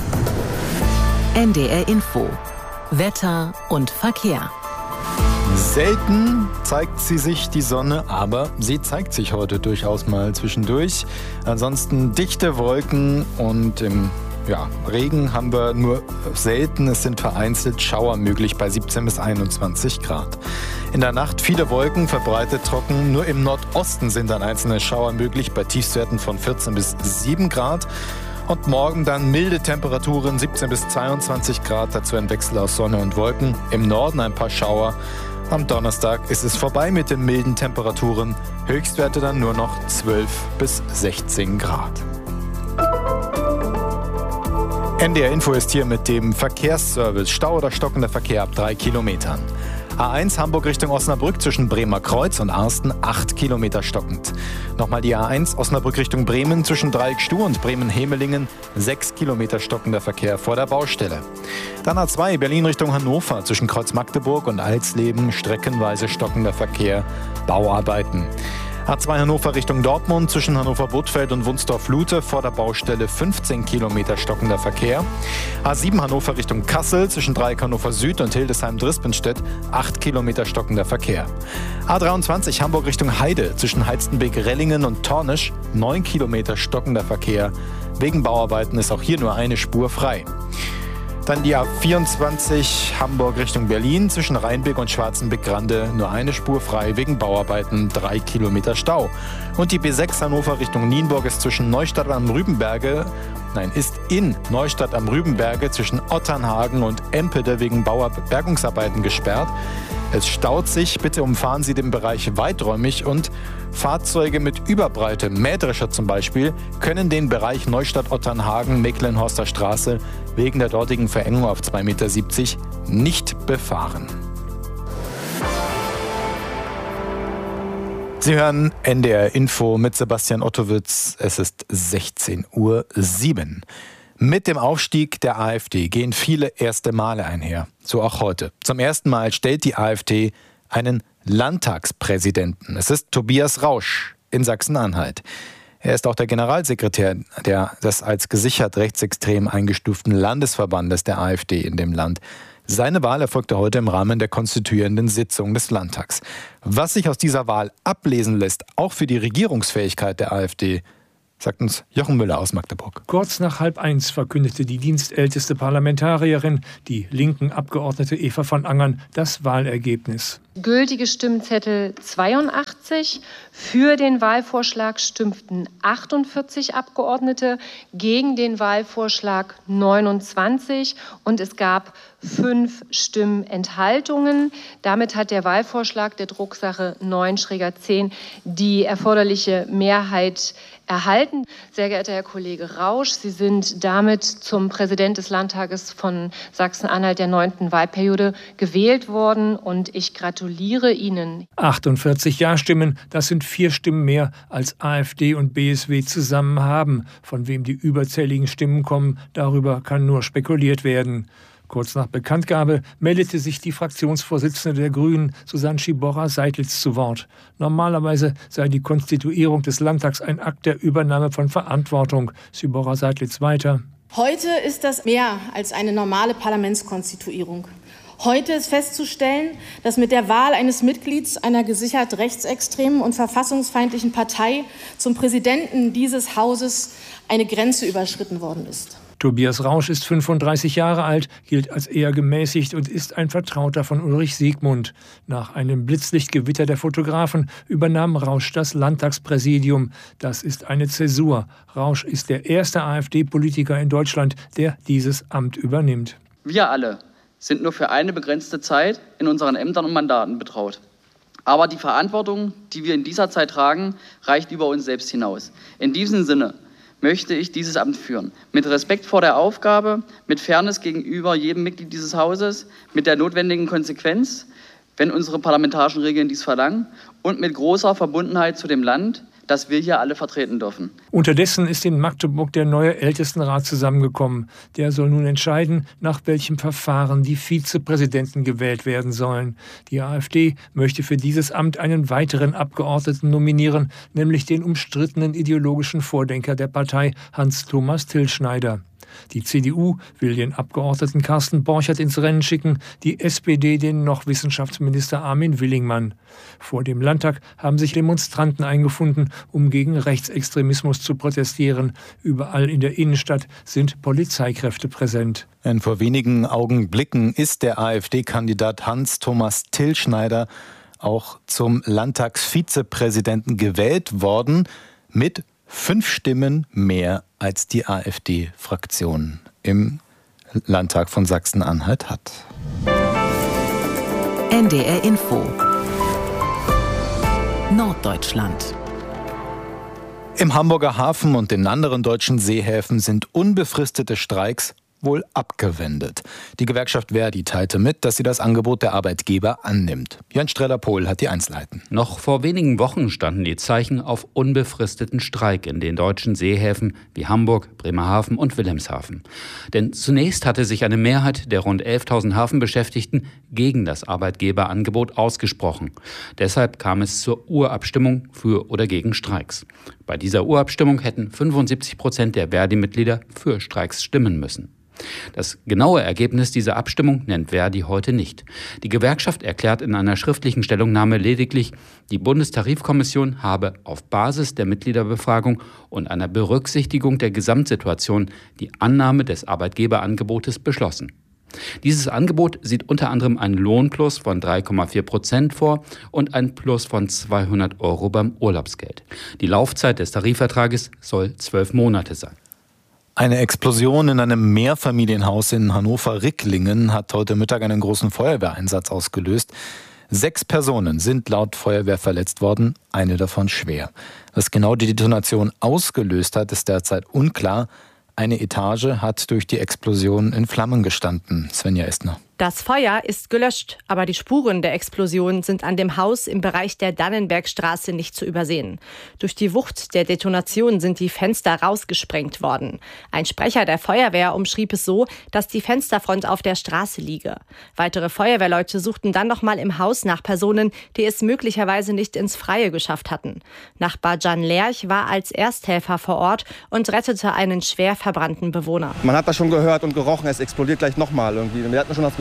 N D R Info. Wetter und Verkehr. Selten zeigt sie sich die Sonne, aber sie zeigt sich heute durchaus mal zwischendurch. Ansonsten dichte Wolken und im ja, Regen haben wir nur selten. Es sind vereinzelt Schauer möglich bei siebzehn bis einundzwanzig Grad. In der Nacht viele Wolken, verbreitet trocken. Nur im Nordosten sind dann einzelne Schauer möglich bei Tiefstwerten von vierzehn bis sieben Grad. Und morgen dann milde Temperaturen, siebzehn bis zweiundzwanzig Grad, dazu ein Wechsel aus Sonne und Wolken. Im Norden ein paar Schauer. Am Donnerstag ist es vorbei mit den milden Temperaturen. Höchstwerte dann nur noch zwölf bis sechzehn Grad. N D R Info ist hier mit dem Verkehrsservice. Stau oder stockender Verkehr ab drei Kilometern. A eins Hamburg Richtung Osnabrück zwischen Bremer Kreuz und Arsten acht Kilometer stockend. Nochmal die A eins Osnabrück Richtung Bremen zwischen Dreieckstuh und Bremen-Hemelingen sechs Kilometer stockender Verkehr vor der Baustelle. Dann A zwei Berlin Richtung Hannover zwischen Kreuz Magdeburg und Alsleben streckenweise stockender Verkehr, Bauarbeiten. A zwei Hannover Richtung Dortmund zwischen Hannover-Bothfeld und Wunsdorf-Lute vor der Baustelle fünfzehn Kilometer stockender Verkehr. A sieben Hannover Richtung Kassel zwischen Dreieck Hannover Süd und Hildesheim-Drispenstedt acht Kilometer stockender Verkehr. A dreiundzwanzig Hamburg Richtung Heide zwischen Heizenbeek-Rellingen und Tornisch neun Kilometer stockender Verkehr. Wegen Bauarbeiten ist auch hier nur eine Spur frei. Dann die A vierundzwanzig Hamburg Richtung Berlin zwischen Rheinbeck und Schwarzenbeck-Grande nur eine Spur frei, wegen Bauarbeiten drei Kilometer Stau. Und die B sechs Hannover Richtung Nienburg ist zwischen Neustadt am Rübenberge, nein, ist in Neustadt am Rübenberge zwischen Otternhagen und Empede wegen Baubergungsarbeiten gesperrt. Es staut sich, bitte umfahren Sie den Bereich weiträumig und Fahrzeuge mit Überbreite, Mähdrescher zum Beispiel, können den Bereich Neustadt-Otternhagen-Mecklenhorster Straße wegen der dortigen Verengung auf zwei Komma siebzig Meter nicht befahren. Sie hören N D R Info mit Sebastian Ottowitz. Es ist sechzehn Uhr sieben. Mit dem Aufstieg der AfD gehen viele erste Male einher. So auch heute. Zum ersten Mal stellt die AfD einen Landtagspräsidenten. Es ist Tobias Rausch in Sachsen-Anhalt. Er ist auch der Generalsekretär der, des als gesichert rechtsextrem eingestuften Landesverbandes der AfD in dem Land. Seine Wahl erfolgte heute im Rahmen der konstituierenden Sitzung des Landtags. Was sich aus dieser Wahl ablesen lässt, auch für die Regierungsfähigkeit der AfD, sagt uns Jochen Müller aus Magdeburg. Kurz nach halb eins verkündete die dienstälteste Parlamentarierin, die linken Abgeordnete Eva von Angern, das Wahlergebnis. Gültige Stimmzettel zweiundachtzig. Für den Wahlvorschlag stimmten achtundvierzig Abgeordnete, gegen den Wahlvorschlag neunundzwanzig und es gab fünf Stimmenthaltungen. Damit hat der Wahlvorschlag der Drucksache neun zehn die erforderliche Mehrheit erhalten. Sehr geehrter Herr Kollege Rausch, Sie sind damit zum Präsident des Landtages von Sachsen-Anhalt der neunten Wahlperiode gewählt worden und ich gratuliere Ihnen. achtundvierzig Ja-Stimmen, das sind vier Stimmen mehr als AfD und B S W zusammen haben. Von wem die überzähligen Stimmen kommen, darüber kann nur spekuliert werden. Kurz nach Bekanntgabe meldete sich die Fraktionsvorsitzende der Grünen, Susanne Schiborra-Seidlitz, zu Wort. Normalerweise sei die Konstituierung des Landtags ein Akt der Übernahme von Verantwortung. Schiborra-Seidlitz weiter. Heute ist das mehr als eine normale Parlamentskonstituierung. Heute ist festzustellen, dass mit der Wahl eines Mitglieds einer gesichert rechtsextremen und verfassungsfeindlichen Partei zum Präsidenten dieses Hauses eine Grenze überschritten worden ist. Tobias Rausch ist fünfunddreißig Jahre alt, gilt als eher gemäßigt und ist ein Vertrauter von Ulrich Siegmund. Nach einem Blitzlichtgewitter der Fotografen übernahm Rausch das Landtagspräsidium. Das ist eine Zäsur. Rausch ist der erste AfD-Politiker in Deutschland, der dieses Amt übernimmt. Wir alle sind nur für eine begrenzte Zeit in unseren Ämtern und Mandaten betraut. Aber die Verantwortung, die wir in dieser Zeit tragen, reicht über uns selbst hinaus. In diesem Sinne möchte ich dieses Amt führen. Mit Respekt vor der Aufgabe, mit Fairness gegenüber jedem Mitglied dieses Hauses, mit der notwendigen Konsequenz, wenn unsere parlamentarischen Regeln dies verlangen, und mit großer Verbundenheit zu dem Land, das wir hier alle vertreten dürfen. Unterdessen ist in Magdeburg der neue Ältestenrat zusammengekommen. Der soll nun entscheiden, nach welchem Verfahren die Vizepräsidenten gewählt werden sollen. Die AfD möchte für dieses Amt einen weiteren Abgeordneten nominieren, nämlich den umstrittenen ideologischen Vordenker der Partei, Hans-Thomas Tillschneider. Die C D U will den Abgeordneten Carsten Borchert ins Rennen schicken, die S P D den noch Wissenschaftsminister Armin Willingmann. Vor dem Landtag haben sich Demonstranten eingefunden, um gegen Rechtsextremismus zu protestieren. Überall in der Innenstadt sind Polizeikräfte präsent. In vor wenigen Augenblicken ist der AfD-Kandidat Hans-Thomas Tillschneider auch zum Landtagsvizepräsidenten gewählt worden, mit fünf Stimmen mehr als die AfD-Fraktion im Landtag von Sachsen-Anhalt hat. N D R Info Norddeutschland. Im Hamburger Hafen und in anderen deutschen Seehäfen sind unbefristete Streiks wohl abgewendet. Die Gewerkschaft Verdi teilte mit, dass sie das Angebot der Arbeitgeber annimmt. Jan Streller-Pohl hat die Einzelheiten. Noch vor wenigen Wochen standen die Zeichen auf unbefristeten Streik in den deutschen Seehäfen wie Hamburg, Bremerhaven und Wilhelmshaven. Denn zunächst hatte sich eine Mehrheit der rund elftausend Hafenbeschäftigten gegen das Arbeitgeberangebot ausgesprochen. Deshalb kam es zur Urabstimmung für oder gegen Streiks. Bei dieser Urabstimmung hätten fünfundsiebzig Prozent der Verdi-Mitglieder für Streiks stimmen müssen. Das genaue Ergebnis dieser Abstimmung nennt Verdi heute nicht. Die Gewerkschaft erklärt in einer schriftlichen Stellungnahme lediglich, die Bundestarifkommission habe auf Basis der Mitgliederbefragung und einer Berücksichtigung der Gesamtsituation die Annahme des Arbeitgeberangebotes beschlossen. Dieses Angebot sieht unter anderem einen Lohnplus von drei Komma vier Prozent vor und ein Plus von zweihundert Euro beim Urlaubsgeld. Die Laufzeit des Tarifvertrages soll zwölf Monate sein. Eine Explosion in einem Mehrfamilienhaus in Hannover-Ricklingen hat heute Mittag einen großen Feuerwehreinsatz ausgelöst. Sechs Personen sind laut Feuerwehr verletzt worden, eine davon schwer. Was genau die Detonation ausgelöst hat, ist derzeit unklar. Eine Etage hat durch die Explosion in Flammen gestanden. Svenja Estner. Das Feuer ist gelöscht, aber die Spuren der Explosion sind an dem Haus im Bereich der Dannenbergstraße nicht zu übersehen. Durch die Wucht der Detonation sind die Fenster rausgesprengt worden. Ein Sprecher der Feuerwehr umschrieb es so, dass die Fensterfront auf der Straße liege. Weitere Feuerwehrleute suchten dann noch mal im Haus nach Personen, die es möglicherweise nicht ins Freie geschafft hatten. Nachbar Jan Lerch war als Ersthelfer vor Ort und rettete einen schwer verbrannten Bewohner. Man hat das schon gehört und gerochen, es explodiert gleich nochmal irgendwie. Wir hatten schon das Gefühl,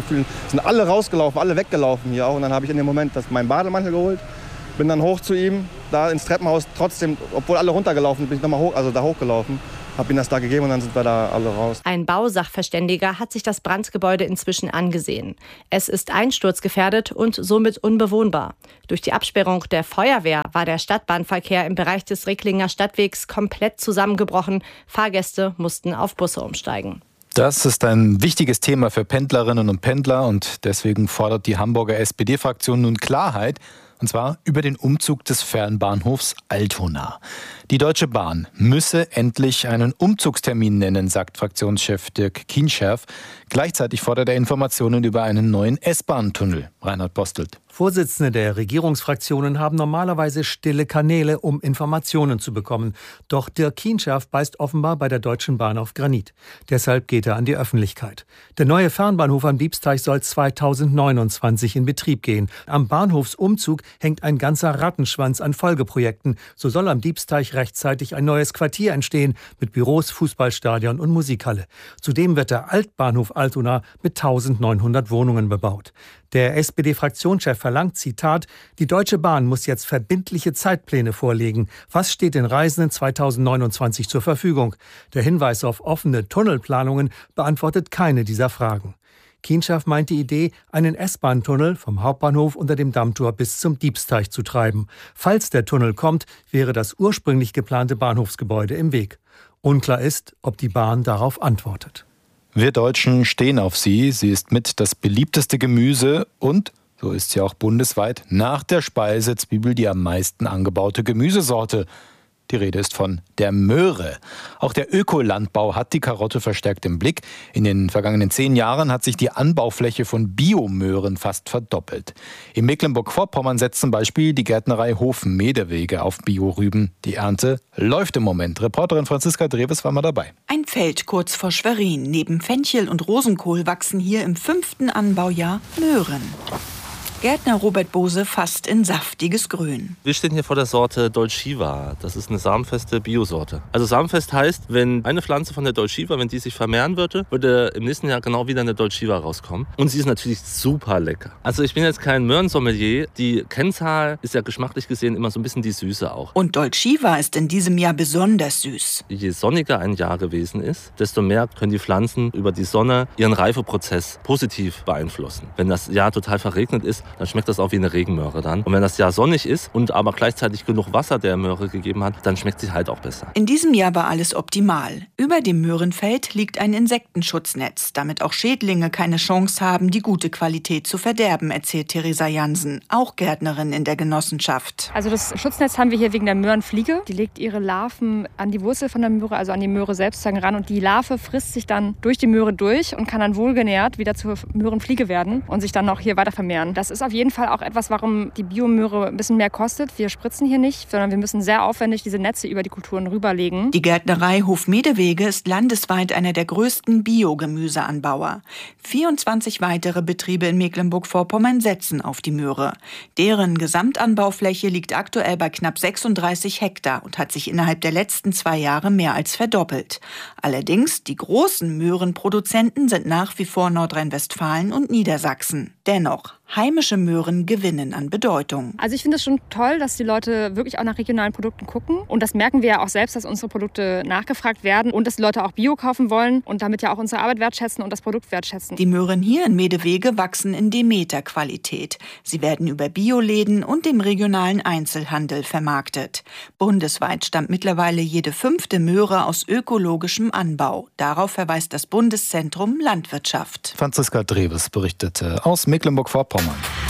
wohlfühlen. Sind alle rausgelaufen, alle weggelaufen hier auch. Und dann habe ich in dem Moment das, meinen Bademantel geholt, bin dann hoch zu ihm, da ins Treppenhaus. Trotzdem, obwohl alle runtergelaufen sind, bin ich nochmal hoch, also da hochgelaufen. Habe ihm das da gegeben und dann sind wir da alle raus. Ein Bausachverständiger hat sich das Brandgebäude inzwischen angesehen. Es ist einsturzgefährdet und somit unbewohnbar. Durch die Absperrung der Feuerwehr war der Stadtbahnverkehr im Bereich des Recklinger Stadtwegs komplett zusammengebrochen. Fahrgäste mussten auf Busse umsteigen. Das ist ein wichtiges Thema für Pendlerinnen und Pendler und deswegen fordert die Hamburger S P D-Fraktion nun Klarheit. Und zwar über den Umzug des Fernbahnhofs Altona. Die Deutsche Bahn müsse endlich einen Umzugstermin nennen, sagt Fraktionschef Dirk Kienscherf. Gleichzeitig fordert er Informationen über einen neuen S-Bahn-Tunnel. Reinhard Postelt. Vorsitzende der Regierungsfraktionen haben normalerweise stille Kanäle, um Informationen zu bekommen. Doch Dirk Kienscherf beißt offenbar bei der Deutschen Bahn auf Granit. Deshalb geht er an die Öffentlichkeit. Der neue Fernbahnhof am Diebsteich soll zweitausendneunundzwanzig in Betrieb gehen. Am Bahnhofsumzug hängt ein ganzer Rattenschwanz an Folgeprojekten. So soll am Diebsteich rechtzeitig ein neues Quartier entstehen mit Büros, Fußballstadion und Musikhalle. Zudem wird der Altbahnhof Altona mit eintausendneunhundert Wohnungen bebaut. Der S P D-Fraktionschef verlangt, Zitat, die Deutsche Bahn muss jetzt verbindliche Zeitpläne vorlegen. Was steht den Reisenden zweitausendneunundzwanzig zur Verfügung? Der Hinweis auf offene Tunnelplanungen beantwortet keine dieser Fragen. Kienscherf meint die Idee, einen S-Bahn-Tunnel vom Hauptbahnhof unter dem Dammtor bis zum Diebsteich zu treiben. Falls der Tunnel kommt, wäre das ursprünglich geplante Bahnhofsgebäude im Weg. Unklar ist, ob die Bahn darauf antwortet. Wir Deutschen stehen auf sie. Sie ist mit das beliebteste Gemüse und, so ist sie auch bundesweit, nach der Speisezwiebel die am meisten angebaute Gemüsesorte. Die Rede ist von der Möhre. Auch der Ökolandbau hat die Karotte verstärkt im Blick. In den vergangenen zehn Jahren hat sich die Anbaufläche von Biomöhren fast verdoppelt. In Mecklenburg-Vorpommern setzt zum Beispiel die Gärtnerei Hofen-Medewege auf Biorüben. Die Ernte läuft im Moment. Reporterin Franziska Dreves war mal dabei. Ein Feld kurz vor Schwerin. Neben Fenchel und Rosenkohl wachsen hier im fünften Anbaujahr Möhren. Gärtner Robert Bose fasst in saftiges Grün. Wir stehen hier vor der Sorte Dolciva. Das ist eine samenfeste Biosorte. Also samenfest heißt, wenn eine Pflanze von der Dolciva, wenn die sich vermehren würde, würde im nächsten Jahr genau wieder eine Dolciva rauskommen. Und sie ist natürlich super lecker. Also ich bin jetzt kein Möhrensommelier. Die Kennzahl ist ja geschmacklich gesehen immer so ein bisschen die Süße auch. Und Dolciva ist in diesem Jahr besonders süß. Je sonniger ein Jahr gewesen ist, desto mehr können die Pflanzen über die Sonne ihren Reifeprozess positiv beeinflussen. Wenn das Jahr total verregnet ist, dann schmeckt das auch wie eine Regenmöhre dann. Und wenn das Jahr sonnig ist und aber gleichzeitig genug Wasser der Möhre gegeben hat, dann schmeckt sie halt auch besser. In diesem Jahr war alles optimal. Über dem Möhrenfeld liegt ein Insektenschutznetz, damit auch Schädlinge keine Chance haben, die gute Qualität zu verderben, erzählt Theresa Jansen, auch Gärtnerin in der Genossenschaft. Also das Schutznetz haben wir hier wegen der Möhrenfliege. Die legt ihre Larven an die Wurzel von der Möhre, also an die Möhre selbst ran. Und die Larve frisst sich dann durch die Möhre durch und kann dann wohlgenährt wieder zur Möhrenfliege werden und sich dann auch hier weiter vermehren. Das ist auf jeden Fall auch etwas, warum die Biomöhre ein bisschen mehr kostet. Wir spritzen hier nicht, sondern wir müssen sehr aufwendig diese Netze über die Kulturen rüberlegen. Die Gärtnerei Hof-Medewege ist landesweit einer der größten Biogemüseanbauer. vierundzwanzig weitere Betriebe in Mecklenburg-Vorpommern setzen auf die Möhre. Deren Gesamtanbaufläche liegt aktuell bei knapp sechsunddreißig Hektar und hat sich innerhalb der letzten zwei Jahre mehr als verdoppelt. Allerdings, die großen Möhrenproduzenten sind nach wie vor Nordrhein-Westfalen und Niedersachsen. Dennoch, heimische Möhren gewinnen an Bedeutung. Also ich finde es schon toll, dass die Leute wirklich auch nach regionalen Produkten gucken. Und das merken wir ja auch selbst, dass unsere Produkte nachgefragt werden und dass die Leute auch Bio kaufen wollen und damit ja auch unsere Arbeit wertschätzen und das Produkt wertschätzen. Die Möhren hier in Medewege wachsen in Demeter-Qualität. Sie werden über Bioläden und dem regionalen Einzelhandel vermarktet. Bundesweit stammt mittlerweile jede fünfte Möhre aus ökologischem Anbau. Darauf verweist das Bundeszentrum Landwirtschaft. Franziska Dreves berichtete aus Mecklenburg-Vorpommern.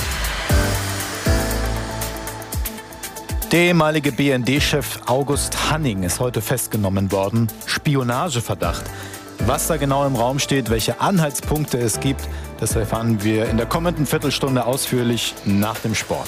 Der ehemalige B N D-Chef August Hanning ist heute festgenommen worden. Spionageverdacht. Was da genau im Raum steht, welche Anhaltspunkte es gibt, das erfahren wir in der kommenden Viertelstunde ausführlich nach dem Sport.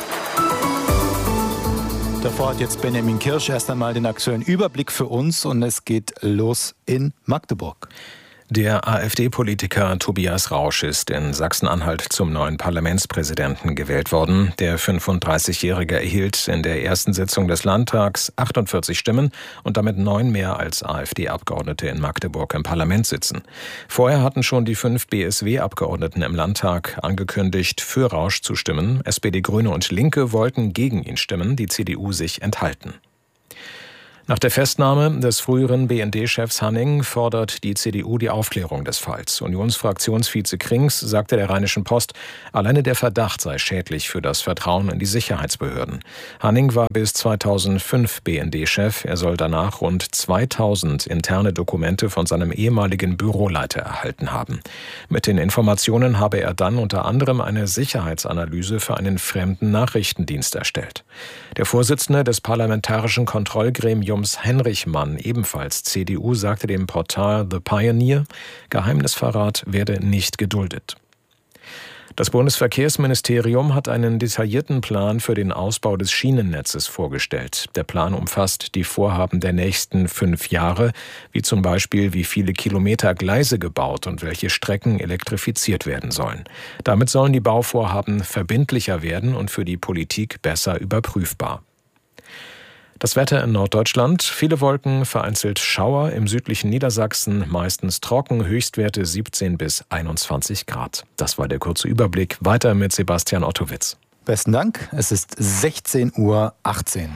Davor hat jetzt Benjamin Kirsch erst einmal den aktuellen Überblick für uns und es geht los in Magdeburg. Der AfD-Politiker Tobias Rausch ist in Sachsen-Anhalt zum neuen Parlamentspräsidenten gewählt worden. Der fünfunddreißigjährige erhielt in der ersten Sitzung des Landtags achtundvierzig Stimmen und damit neun mehr als AfD-Abgeordnete in Magdeburg im Parlament sitzen. Vorher hatten schon die fünf B S W-Abgeordneten im Landtag angekündigt, für Rausch zu stimmen. S P D, Grüne und Linke wollten gegen ihn stimmen, die C D U sich enthalten. Nach der Festnahme des früheren B N D-Chefs Hanning fordert die C D U die Aufklärung des Falls. Unionsfraktionsvize Krings sagte der Rheinischen Post, alleine der Verdacht sei schädlich für das Vertrauen in die Sicherheitsbehörden. Hanning war bis zweitausendfünf B N D-Chef. Er soll danach rund zweitausend interne Dokumente von seinem ehemaligen Büroleiter erhalten haben. Mit den Informationen habe er dann unter anderem eine Sicherheitsanalyse für einen fremden Nachrichtendienst erstellt. Der Vorsitzende des Parlamentarischen Kontrollgremiums Henrichmann, ebenfalls C D U, sagte dem Portal The Pioneer, Geheimnisverrat werde nicht geduldet. Das Bundesverkehrsministerium hat einen detaillierten Plan für den Ausbau des Schienennetzes vorgestellt. Der Plan umfasst die Vorhaben der nächsten fünf Jahre, wie zum Beispiel, wie viele Kilometer Gleise gebaut und welche Strecken elektrifiziert werden sollen. Damit sollen die Bauvorhaben verbindlicher werden und für die Politik besser überprüfbar. Das Wetter in Norddeutschland, viele Wolken, vereinzelt Schauer, im südlichen Niedersachsen meistens trocken, Höchstwerte siebzehn bis einundzwanzig Grad. Das war der kurze Überblick. Weiter mit Sebastian Ottowitz. Besten Dank, es ist sechzehn Uhr achtzehn.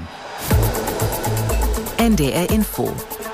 N D R Info.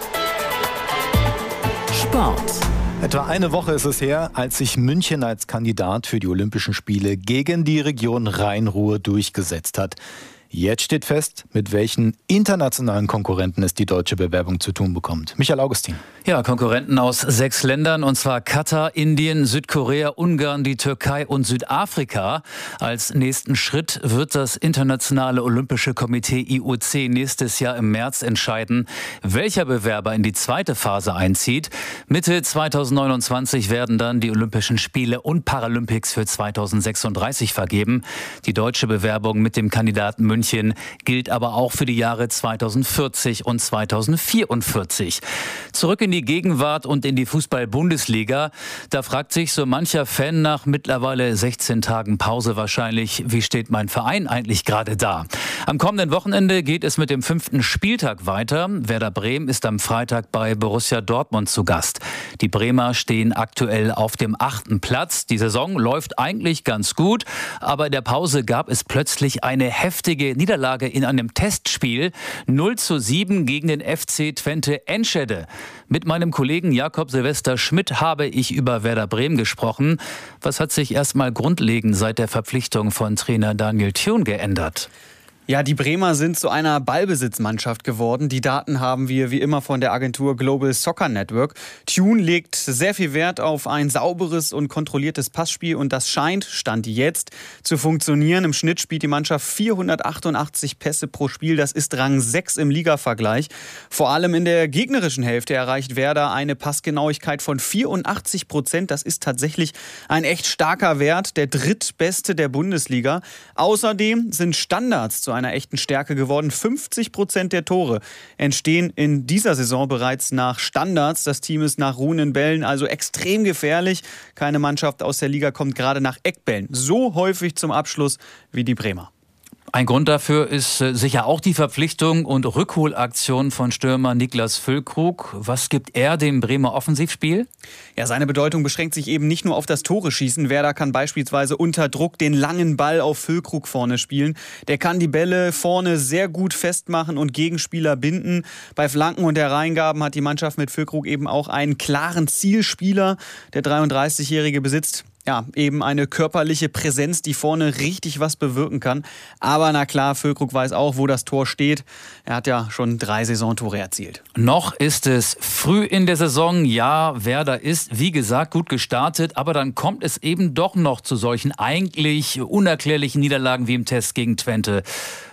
Sport. Etwa eine Woche ist es her, als sich München als Kandidat für die Olympischen Spiele gegen die Region Rhein-Ruhr durchgesetzt hat. Jetzt steht fest, mit welchen internationalen Konkurrenten es die deutsche Bewerbung zu tun bekommt. Michael Augustin. Ja, Konkurrenten aus sechs Ländern, und zwar Katar, Indien, Südkorea, Ungarn, die Türkei und Südafrika. Als nächsten Schritt wird das Internationale Olympische Komitee I O C nächstes Jahr im März entscheiden, welcher Bewerber in die zweite Phase einzieht. Mitte zweitausendneunundzwanzig werden dann die Olympischen Spiele und Paralympics für zweitausendsechsunddreißig vergeben. Die deutsche Bewerbung mit dem Kandidaten München gilt aber auch für die Jahre zweitausendvierzig und zweitausendvierundvierzig. Zurück in die Gegenwart und in die Fußball-Bundesliga. Da fragt sich so mancher Fan nach mittlerweile sechzehn Tagen Pause wahrscheinlich, wie steht mein Verein eigentlich gerade da? Am kommenden Wochenende geht es mit dem fünften Spieltag weiter. Werder Bremen ist am Freitag bei Borussia Dortmund zu Gast. Die Bremer stehen aktuell auf dem achten Platz. Die Saison läuft eigentlich ganz gut, aber in der Pause gab es plötzlich eine heftige Niederlage in einem Testspiel. null zu sieben gegen den F C Twente Enschede. Mit meinem Kollegen Jakob Silvester Schmidt habe ich über Werder Bremen gesprochen. Was hat sich erstmal grundlegend seit der Verpflichtung von Trainer Daniel Thune geändert? Ja, die Bremer sind zu einer Ballbesitzmannschaft geworden. Die Daten haben wir wie immer von der Agentur Global Soccer Network. Thune legt sehr viel Wert auf ein sauberes und kontrolliertes Passspiel und das scheint, Stand jetzt, zu funktionieren. Im Schnitt spielt die Mannschaft vierhundertachtundachtzig Pässe pro Spiel. Das ist Rang sechs im Ligavergleich. Vor allem in der gegnerischen Hälfte erreicht Werder eine Passgenauigkeit von vierundachtzig Prozent. Das ist tatsächlich ein echt starker Wert, der drittbeste der Bundesliga. Außerdem sind Standards zu einer echten Stärke geworden. fünfzig Prozent der Tore entstehen in dieser Saison bereits nach Standards. Das Team ist nach ruhenden Bällen also extrem gefährlich. Keine Mannschaft aus der Liga kommt gerade nach Eckbällen so häufig zum Abschluss wie die Bremer. Ein Grund dafür ist sicher auch die Verpflichtung und Rückholaktion von Stürmer Niklas Füllkrug. Was gibt er dem Bremer Offensivspiel? Ja, seine Bedeutung beschränkt sich eben nicht nur auf das Tore-Schießen. Werder kann beispielsweise unter Druck den langen Ball auf Füllkrug vorne spielen. Der kann die Bälle vorne sehr gut festmachen und Gegenspieler binden. Bei Flanken und der Reingaben hat die Mannschaft mit Füllkrug eben auch einen klaren Zielspieler. Der dreiunddreißigjährige besitzt ja, eben eine körperliche Präsenz, die vorne richtig was bewirken kann. Aber na klar, Füllkrug weiß auch, wo das Tor steht. Er hat ja schon drei Saisontore erzielt. Noch ist es früh in der Saison. Ja, Werder ist, wie gesagt, gut gestartet. Aber dann kommt es eben doch noch zu solchen eigentlich unerklärlichen Niederlagen wie im Test gegen Twente.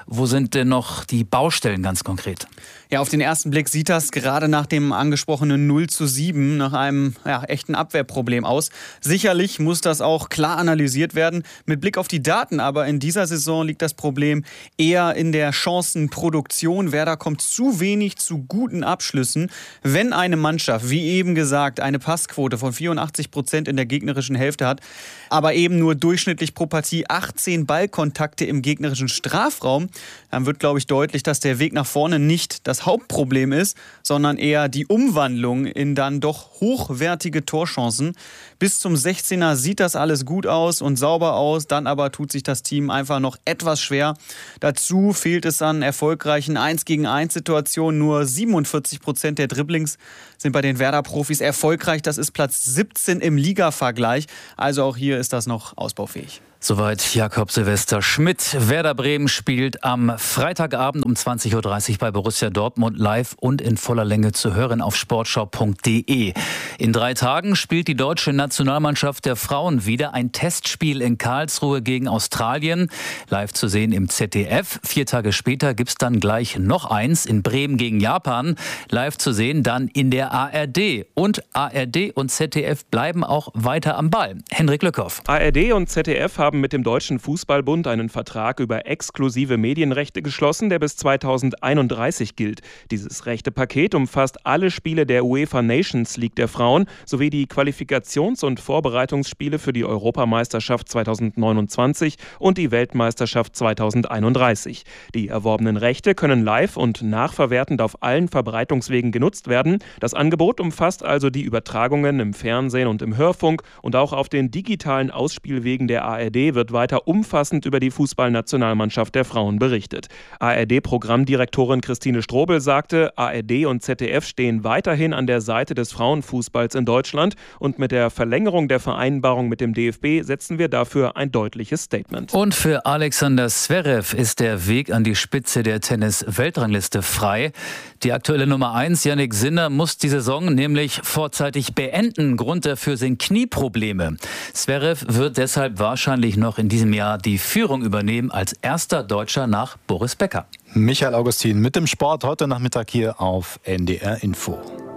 Wo sind denn noch die Baustellen ganz konkret? Ja, auf den ersten Blick sieht das gerade nach dem angesprochenen null zu sieben nach einem ja, echten Abwehrproblem aus. Sicherlich muss das auch klar analysiert werden. Mit Blick auf die Daten aber in dieser Saison liegt das Problem eher in der Chancenproduktion. Werder kommt zu wenig zu guten Abschlüssen. Wenn eine Mannschaft, wie eben gesagt, eine Passquote von vierundachtzig Prozent in der gegnerischen Hälfte hat, aber eben nur durchschnittlich pro Partie achtzehn Ballkontakte im gegnerischen Strafraum, dann wird, glaube ich, deutlich, dass der Weg nach vorne nicht das Hauptproblem ist, sondern eher die Umwandlung in dann doch hochwertige Torchancen. Bis zum sechzehner sieht das alles gut aus und sauber aus, dann aber tut sich das Team einfach noch etwas schwer. Dazu fehlt es an erfolgreichen eins gegen eins Situationen. Nur siebenundvierzig Prozent der Dribblings sind bei den Werder-Profis erfolgreich. Das ist Platz siebzehn im Liga-Vergleich. Also auch hier ist das noch ausbaufähig. Soweit Jakob Silvester Schmidt. Werder Bremen spielt am Freitagabend um zwanzig Uhr dreißig bei Borussia Dortmund live und in voller Länge zu hören auf sportschau punkt de. In drei Tagen spielt die deutsche Nationalmannschaft der Frauen wieder ein Testspiel in Karlsruhe gegen Australien. Live zu sehen im Z D F. Vier Tage später gibt's dann gleich noch eins in Bremen gegen Japan. Live zu sehen dann in der A R D. Und A R D und Z D F bleiben auch weiter am Ball. Henrik Lückhoff. A R D und Z D F haben mit dem Deutschen Fußballbund einen Vertrag über exklusive Medienrechte geschlossen, der bis zweitausendeinunddreißig gilt. Dieses Rechtepaket umfasst alle Spiele der UEFA Nations League der Frauen sowie die Qualifikations- und Vorbereitungsspiele für die Europameisterschaft zweitausendneunundzwanzig und die Weltmeisterschaft zweitausendeinunddreißig. Die erworbenen Rechte können live und nachverwertend auf allen Verbreitungswegen genutzt werden. Das Angebot umfasst also die Übertragungen im Fernsehen und im Hörfunk und auch auf den digitalen Ausspielwegen der A R D wird weiter umfassend über die Fußballnationalmannschaft der Frauen berichtet. A R D-Programmdirektorin Christine Strobel sagte, A R D und Z D F stehen weiterhin an der Seite des Frauenfußballs in Deutschland und mit der Verlängerung der Vereinbarung mit dem D F B setzen wir dafür ein deutliches Statement. Und für Alexander Zverev ist der Weg an die Spitze der Tennis-Weltrangliste frei. Die aktuelle Nummer eins, Jannik Sinner, muss die Saison nämlich vorzeitig beenden. Grund dafür sind Knieprobleme. Zverev wird deshalb wahrscheinlich noch in diesem Jahr die Führung übernehmen als erster Deutscher nach Boris Becker. Michael Augustin mit dem Sport heute Nachmittag hier auf N D R Info.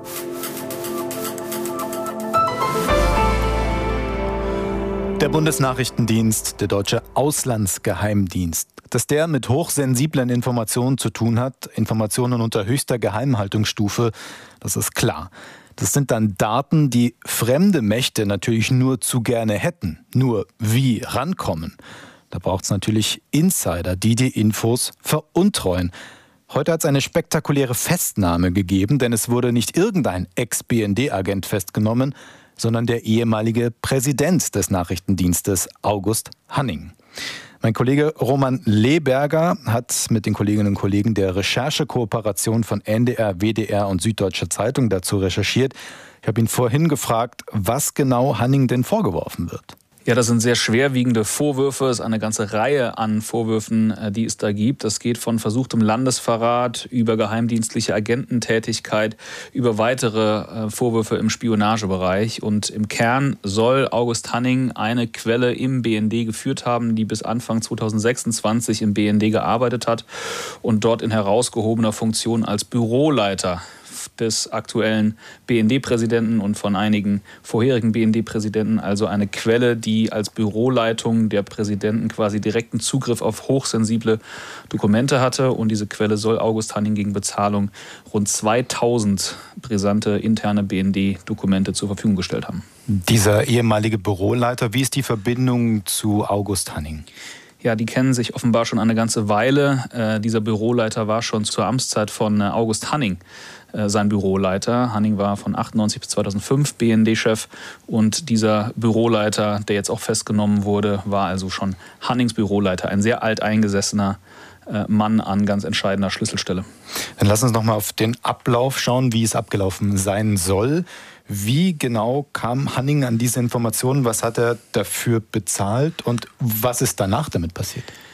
Der Bundesnachrichtendienst, der deutsche Auslandsgeheimdienst, dass der mit hochsensiblen Informationen zu tun hat, Informationen unter höchster Geheimhaltungsstufe, das ist klar. Das sind dann Daten, die fremde Mächte natürlich nur zu gerne hätten. Nur wie rankommen? Da braucht es natürlich Insider, die die Infos veruntreuen. Heute hat es eine spektakuläre Festnahme gegeben, denn es wurde nicht irgendein Ex-B N D-Agent festgenommen, sondern der ehemalige Präsident des Nachrichtendienstes, August Hanning. Mein Kollege Roman Leberger hat mit den Kolleginnen und Kollegen der Recherchekooperation von N D R, W D R und Süddeutsche Zeitung dazu recherchiert. Ich habe ihn vorhin gefragt, was genau Hanning denn vorgeworfen wird. Ja, das sind sehr schwerwiegende Vorwürfe. Es ist eine ganze Reihe an Vorwürfen, die es da gibt. Das geht von versuchtem Landesverrat über geheimdienstliche Agententätigkeit, über weitere Vorwürfe im Spionagebereich. Und im Kern soll August Hanning eine Quelle im B N D geführt haben, die bis Anfang zweitausendsechsundzwanzig im B N D gearbeitet hat und dort in herausgehobener Funktion als Büroleiter des aktuellen B N D-Präsidenten und von einigen vorherigen B N D-Präsidenten, also eine Quelle, die als Büroleitung der Präsidenten quasi direkten Zugriff auf hochsensible Dokumente hatte. Und diese Quelle soll August Hanning gegen Bezahlung rund zweitausend brisante interne B N D-Dokumente zur Verfügung gestellt haben. Dieser ehemalige Büroleiter, wie ist die Verbindung zu August Hanning? Ja, die kennen sich offenbar schon eine ganze Weile. Äh, dieser Büroleiter war schon zur Amtszeit von äh, August Hanning äh, sein Büroleiter. Hanning war von achtundneunzig bis zweitausendfünf B N D-Chef und dieser Büroleiter, der jetzt auch festgenommen wurde, war also schon Hannings Büroleiter, ein sehr alteingesessener äh, Mann an ganz entscheidender Schlüsselstelle. Dann lass uns noch mal auf den Ablauf schauen, wie es abgelaufen sein soll. Wie genau kam Hanning an diese Informationen? Was hat er dafür bezahlt und was ist danach damit passiert?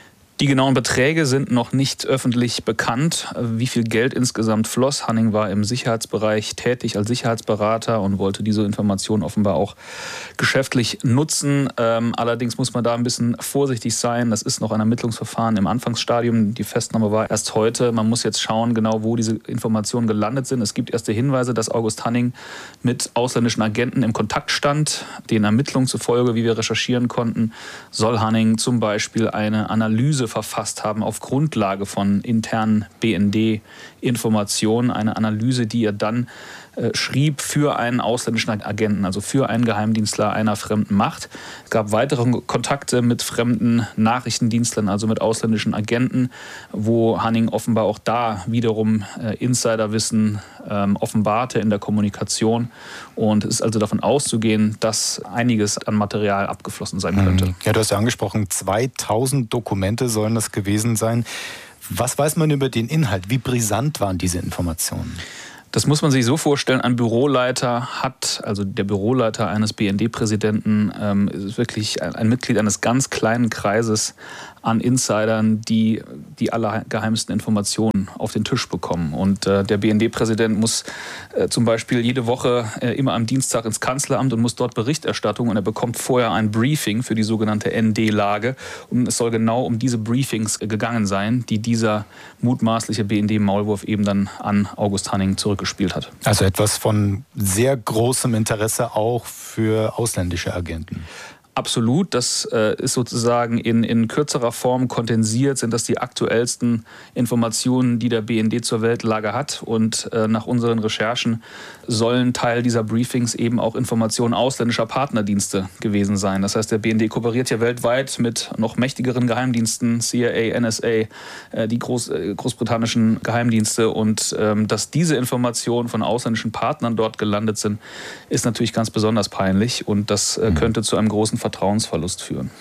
Die genauen Beträge sind noch nicht öffentlich bekannt, wie viel Geld insgesamt floss. Hanning war im Sicherheitsbereich tätig als Sicherheitsberater und wollte diese Informationen offenbar auch geschäftlich nutzen. Ähm, allerdings muss man da ein bisschen vorsichtig sein. Das ist noch ein Ermittlungsverfahren im Anfangsstadium. Die Festnahme war erst heute. Man muss jetzt schauen, genau wo diese Informationen gelandet sind. Es gibt erste Hinweise, dass August Hanning mit ausländischen Agenten im Kontakt stand. Den Ermittlungen zufolge, wie wir recherchieren konnten, soll Hanning zum Beispiel eine Analyse verfasst haben auf Grundlage von internen B N D-Informationen. Eine Analyse, die er dann äh, schrieb für einen ausländischen Agenten, also für einen Geheimdienstler einer fremden Macht. Es gab weitere Kontakte mit fremden Nachrichtendienstlern, also mit ausländischen Agenten, wo Hanning offenbar auch da wiederum äh, Insiderwissen ähm, offenbarte in der Kommunikation. Und es ist also davon auszugehen, dass einiges an Material abgeflossen sein könnte. Ja, du hast ja angesprochen, zweitausend Dokumente sollen das gewesen sein. Was weiß man über den Inhalt? Wie brisant waren diese Informationen? Das muss man sich so vorstellen, ein Büroleiter hat, also der Büroleiter eines B N D-Präsidenten, ähm, ist wirklich ein, ein Mitglied eines ganz kleinen Kreises an Insidern, die die allergeheimsten Informationen auf den Tisch bekommen. Und äh, der B N D-Präsident muss äh, zum Beispiel jede Woche äh, immer am Dienstag ins Kanzleramt und muss dort Berichterstattung, und er bekommt vorher ein Briefing für die sogenannte N D-Lage. Und es soll genau um diese Briefings gegangen sein, die dieser mutmaßliche B N D-Maulwurf eben dann an August Hanning zurückgespielt hat. Also etwas von sehr großem Interesse auch für ausländische Agenten. Absolut, das äh, ist sozusagen in, in kürzerer Form kondensiert, sind das die aktuellsten Informationen, die der B N D zur Weltlage hat. Und äh, nach unseren Recherchen sollen Teil dieser Briefings eben auch Informationen ausländischer Partnerdienste gewesen sein. Das heißt, der B N D kooperiert ja weltweit mit noch mächtigeren Geheimdiensten, C I A, N S A, äh, die Groß, äh, großbritannischen Geheimdienste. Und ähm, dass diese Informationen von ausländischen Partnern dort gelandet sind, ist natürlich ganz besonders peinlich. Und das äh, könnte zu einem großen Vertrauensverlust führen.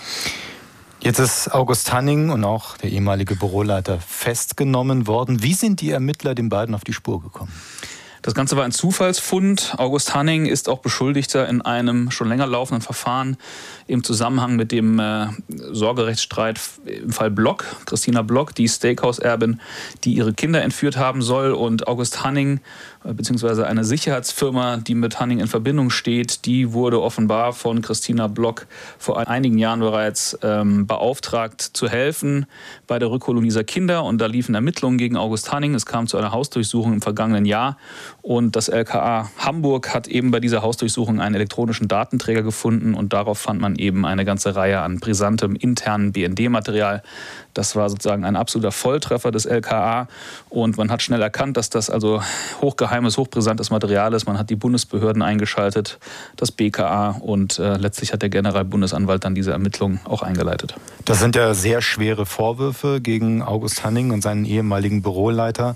Jetzt ist August Hanning und auch der ehemalige Büroleiter festgenommen worden. Wie sind die Ermittler den beiden auf die Spur gekommen? Das Ganze war ein Zufallsfund. August Hanning ist auch Beschuldigter in einem schon länger laufenden Verfahren im Zusammenhang mit dem äh, Sorgerechtsstreit im Fall Block. Christina Block, die Steakhouse-Erbin, die ihre Kinder entführt haben soll. Und August Hanning, äh, beziehungsweise eine Sicherheitsfirma, die mit Hanning in Verbindung steht, die wurde offenbar von Christina Block vor einigen Jahren bereits ähm, beauftragt zu helfen bei der Rückholung dieser Kinder. Und da liefen Ermittlungen gegen August Hanning. Es kam zu einer Hausdurchsuchung im vergangenen Jahr. Und das L K A Hamburg hat eben bei dieser Hausdurchsuchung einen elektronischen Datenträger gefunden. Und darauf fand man eben eine ganze Reihe an brisantem internen B N D-Material. Das war sozusagen ein absoluter Volltreffer des L K A. Und man hat schnell erkannt, dass das also hochgeheimes, hochbrisantes Material ist. Man hat die Bundesbehörden eingeschaltet, das B K A. Und äh, letztlich hat der Generalbundesanwalt dann diese Ermittlungen auch eingeleitet. Das sind ja sehr schwere Vorwürfe gegen August Hanning und seinen ehemaligen Büroleiter.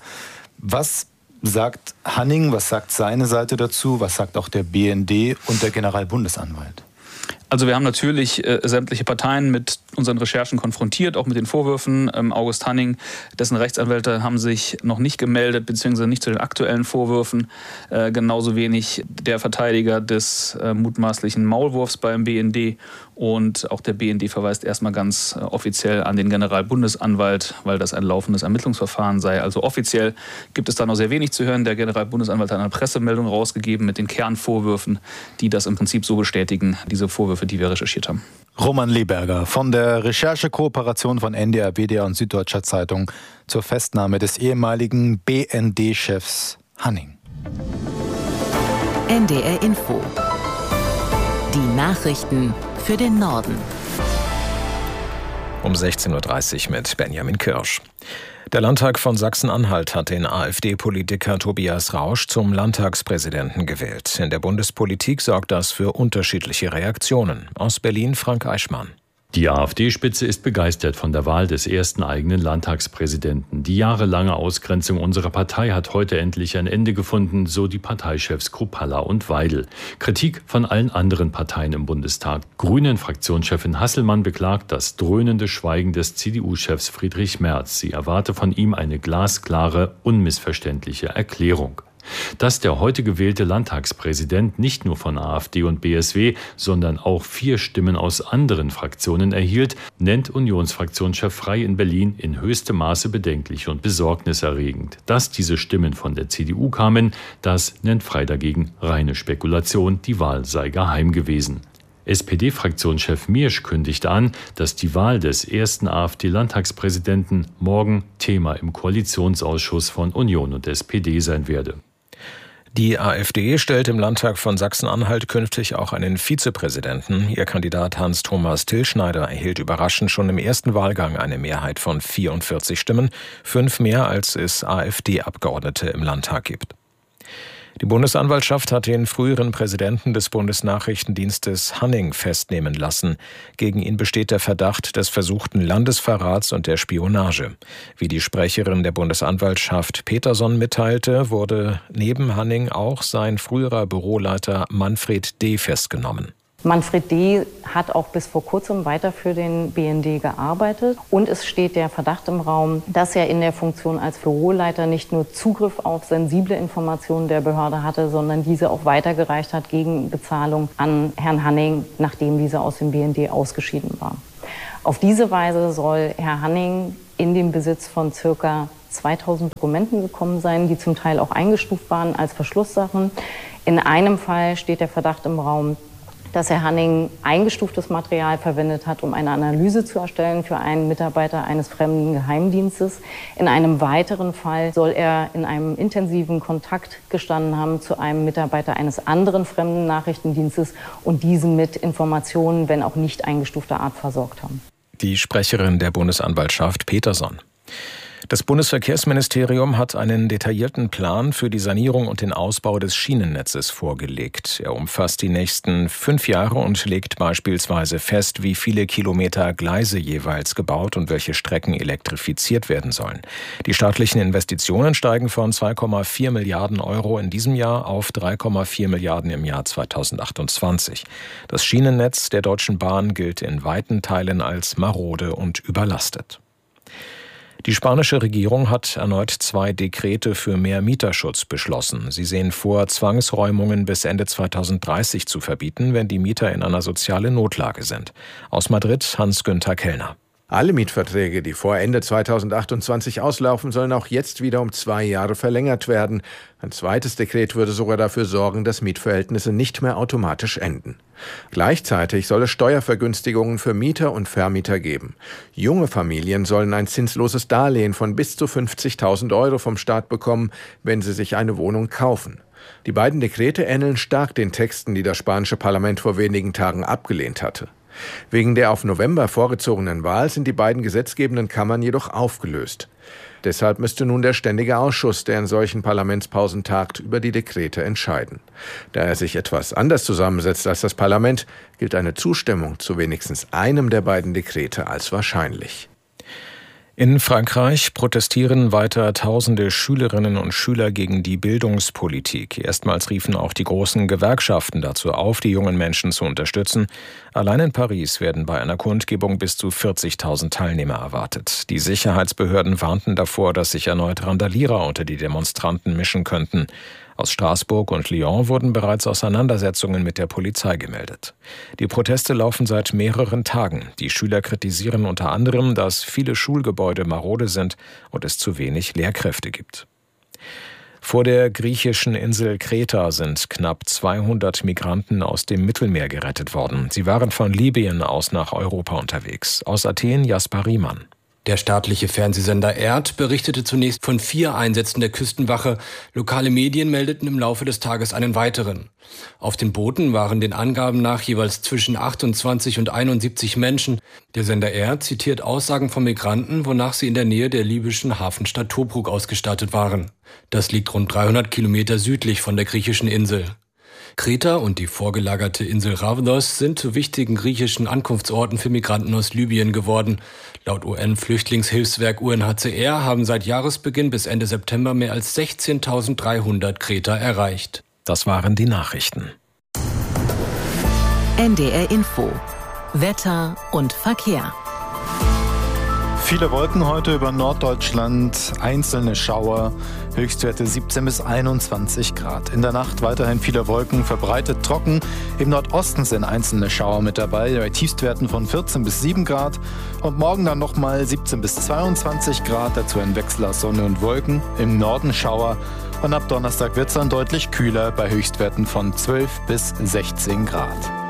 Was sagt Hanning, was sagt seine Seite dazu, was sagt auch der B N D und der Generalbundesanwalt? Also wir haben natürlich äh, sämtliche Parteien mit unseren Recherchen konfrontiert, auch mit den Vorwürfen. Ähm, August Hanning, dessen Rechtsanwälte haben sich noch nicht gemeldet, beziehungsweise nicht zu den aktuellen Vorwürfen. Äh, genauso wenig der Verteidiger des äh, mutmaßlichen Maulwurfs beim B N D. Und auch der B N D verweist erstmal ganz äh, offiziell an den Generalbundesanwalt, weil das ein laufendes Ermittlungsverfahren sei. Also offiziell gibt es da noch sehr wenig zu hören. Der Generalbundesanwalt hat eine Pressemeldung rausgegeben mit den Kernvorwürfen, die das im Prinzip so bestätigen, diese Vorwürfe, die wir recherchiert haben. Roman Leberger von der Recherchekooperation von N D R, W D R und Süddeutscher Zeitung zur Festnahme des ehemaligen B N D-Chefs Hanning. N D R Info. Die Nachrichten für den Norden. Um sechzehn Uhr dreißig mit Benjamin Kirsch. Der Landtag von Sachsen-Anhalt hat den AfD-Politiker Tobias Rausch zum Landtagspräsidenten gewählt. In der Bundespolitik sorgt das für unterschiedliche Reaktionen. Aus Berlin Frank Eichmann. Die AfD-Spitze ist begeistert von der Wahl des ersten eigenen Landtagspräsidenten. Die jahrelange Ausgrenzung unserer Partei hat heute endlich ein Ende gefunden, so die Parteichefs Kruppalla und Weidel. Kritik von allen anderen Parteien im Bundestag. Grünen-Fraktionschefin Hasselmann beklagt das dröhnende Schweigen des C D U-Chefs Friedrich Merz. Sie erwarte von ihm eine glasklare, unmissverständliche Erklärung. Dass der heute gewählte Landtagspräsident nicht nur von AfD und B S W, sondern auch vier Stimmen aus anderen Fraktionen erhielt, nennt Unionsfraktionschef Frey in Berlin in höchstem Maße bedenklich und besorgniserregend. Dass diese Stimmen von der C D U kamen, das nennt Frey dagegen reine Spekulation, die Wahl sei geheim gewesen. S P D-Fraktionschef Miersch kündigte an, dass die Wahl des ersten AfD-Landtagspräsidenten morgen Thema im Koalitionsausschuss von Union und S P D sein werde. Die AfD stellt im Landtag von Sachsen-Anhalt künftig auch einen Vizepräsidenten. Ihr Kandidat Hans-Thomas Tillschneider erhielt überraschend schon im ersten Wahlgang eine Mehrheit von vierundvierzig Stimmen, fünf mehr als es AfD-Abgeordnete im Landtag gibt. Die Bundesanwaltschaft hat den früheren Präsidenten des Bundesnachrichtendienstes Hanning festnehmen lassen. Gegen ihn besteht der Verdacht des versuchten Landesverrats und der Spionage. Wie die Sprecherin der Bundesanwaltschaft Peterson mitteilte, wurde neben Hanning auch sein früherer Büroleiter Manfred D. festgenommen. Manfred D. hat auch bis vor kurzem weiter für den B N D gearbeitet. Und es steht der Verdacht im Raum, dass er in der Funktion als Büroleiter nicht nur Zugriff auf sensible Informationen der Behörde hatte, sondern diese auch weitergereicht hat gegen Bezahlung an Herrn Hanning, nachdem dieser aus dem B N D ausgeschieden war. Auf diese Weise soll Herr Hanning in den Besitz von circa zweitausend Dokumenten gekommen sein, die zum Teil auch eingestuft waren als Verschlusssachen. In einem Fall steht der Verdacht im Raum, dass Herr Hanning eingestuftes Material verwendet hat, um eine Analyse zu erstellen für einen Mitarbeiter eines fremden Geheimdienstes. In einem weiteren Fall soll er in einem intensiven Kontakt gestanden haben zu einem Mitarbeiter eines anderen fremden Nachrichtendienstes und diesen mit Informationen, wenn auch nicht eingestufter Art, versorgt haben. Die Sprecherin der Bundesanwaltschaft Peterson. Das Bundesverkehrsministerium hat einen detaillierten Plan für die Sanierung und den Ausbau des Schienennetzes vorgelegt. Er umfasst die nächsten fünf Jahre und legt beispielsweise fest, wie viele Kilometer Gleise jeweils gebaut und welche Strecken elektrifiziert werden sollen. Die staatlichen Investitionen steigen von zwei Komma vier Milliarden Euro in diesem Jahr auf drei Komma vier Milliarden im Jahr zweitausendachtundzwanzig. Das Schienennetz der Deutschen Bahn gilt in weiten Teilen als marode und überlastet. Die spanische Regierung hat erneut zwei Dekrete für mehr Mieterschutz beschlossen. Sie sehen vor, Zwangsräumungen bis Ende zweitausenddreißig zu verbieten, wenn die Mieter in einer sozialen Notlage sind. Aus Madrid Hans-Günther Kellner. Alle Mietverträge, die vor Ende zweitausendachtundzwanzig auslaufen, sollen auch jetzt wieder um zwei Jahre verlängert werden. Ein zweites Dekret würde sogar dafür sorgen, dass Mietverhältnisse nicht mehr automatisch enden. Gleichzeitig soll es Steuervergünstigungen für Mieter und Vermieter geben. Junge Familien sollen ein zinsloses Darlehen von bis zu fünfzigtausend Euro vom Staat bekommen, wenn sie sich eine Wohnung kaufen. Die beiden Dekrete ähneln stark den Texten, die das spanische Parlament vor wenigen Tagen abgelehnt hatte. Wegen der auf November vorgezogenen Wahl sind die beiden gesetzgebenden Kammern jedoch aufgelöst. Deshalb müsste nun der Ständige Ausschuss, der in solchen Parlamentspausen tagt, über die Dekrete entscheiden. Da er sich etwas anders zusammensetzt als das Parlament, gilt eine Zustimmung zu wenigstens einem der beiden Dekrete als wahrscheinlich. In Frankreich protestieren weiter tausende Schülerinnen und Schüler gegen die Bildungspolitik. Erstmals riefen auch die großen Gewerkschaften dazu auf, die jungen Menschen zu unterstützen. Allein in Paris werden bei einer Kundgebung bis zu vierzigtausend Teilnehmer erwartet. Die Sicherheitsbehörden warnten davor, dass sich erneut Randalierer unter die Demonstranten mischen könnten. Aus Straßburg und Lyon wurden bereits Auseinandersetzungen mit der Polizei gemeldet. Die Proteste laufen seit mehreren Tagen. Die Schüler kritisieren unter anderem, dass viele Schulgebäude marode sind und es zu wenig Lehrkräfte gibt. Vor der griechischen Insel Kreta sind knapp zweihundert Migranten aus dem Mittelmeer gerettet worden. Sie waren von Libyen aus nach Europa unterwegs. Aus Athen Jasper Riemann. Der staatliche Fernsehsender E R D berichtete zunächst von vier Einsätzen der Küstenwache. Lokale Medien meldeten im Laufe des Tages einen weiteren. Auf den Booten waren den Angaben nach jeweils zwischen achtundzwanzig und einundsiebzig Menschen. Der Sender E R D zitiert Aussagen von Migranten, wonach sie in der Nähe der libyschen Hafenstadt Tobruk ausgestattet waren. Das liegt rund dreihundert Kilometer südlich von der griechischen Insel. Kreta und die vorgelagerte Insel Rhodos sind zu wichtigen griechischen Ankunftsorten für Migranten aus Libyen geworden. Laut U N-Flüchtlingshilfswerk U N H C R haben seit Jahresbeginn bis Ende September mehr als sechzehntausenddreihundert Kreta erreicht. Das waren die Nachrichten. N D R Info. Wetter und Verkehr. Viele Wolken heute über Norddeutschland, einzelne Schauer, Höchstwerte siebzehn bis einundzwanzig Grad. In der Nacht weiterhin viele Wolken, verbreitet trocken. Im Nordosten sind einzelne Schauer mit dabei, bei Tiefstwerten von vierzehn bis sieben Grad. Und morgen dann nochmal siebzehn bis zweiundzwanzig Grad, dazu ein Wechsel aus Sonne und Wolken. Im Norden Schauer. Und ab Donnerstag wird es dann deutlich kühler, bei Höchstwerten von zwölf bis sechzehn Grad.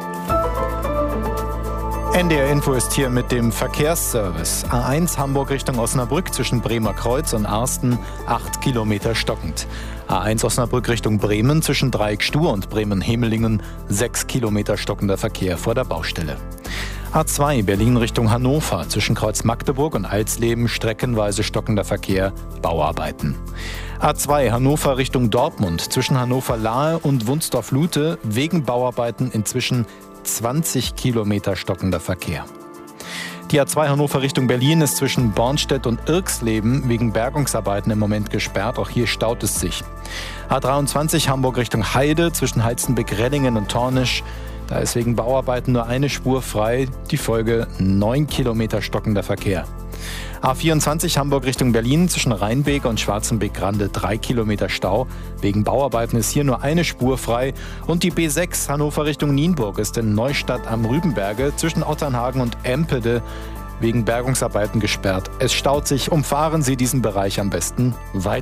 N D R Info ist hier mit dem Verkehrsservice. A eins Hamburg Richtung Osnabrück zwischen Bremer Kreuz und Arsten, acht Kilometer stockend. A eins Osnabrück Richtung Bremen zwischen Dreieck-Stur und Bremen-Hemelingen, sechs Kilometer stockender Verkehr vor der Baustelle. A zwei Berlin Richtung Hannover zwischen Kreuz Magdeburg und Alsleben, streckenweise stockender Verkehr, Bauarbeiten. A zwei Hannover Richtung Dortmund zwischen Hannover-Lahe und Wunsdorf-Lute wegen Bauarbeiten inzwischen zwanzig Kilometer stockender Verkehr. Die A zwei Hannover Richtung Berlin ist zwischen Bornstedt und Irksleben wegen Bergungsarbeiten im Moment gesperrt. Auch hier staut es sich. A dreiundzwanzig Hamburg Richtung Heide zwischen Heizenbeck-Rellingen und Tornisch. Da ist wegen Bauarbeiten nur eine Spur frei. Die Folge neun Kilometer stockender Verkehr. A vierundzwanzig Hamburg Richtung Berlin zwischen Rheinbeek und Schwarzenbeck-Grande drei Kilometer Stau. Wegen Bauarbeiten ist hier nur eine Spur frei. Und die B sechs Hannover Richtung Nienburg ist in Neustadt am Rübenberge zwischen Otternhagen und Empede wegen Bergungsarbeiten gesperrt. Es staut sich. Umfahren Sie diesen Bereich am besten weiter.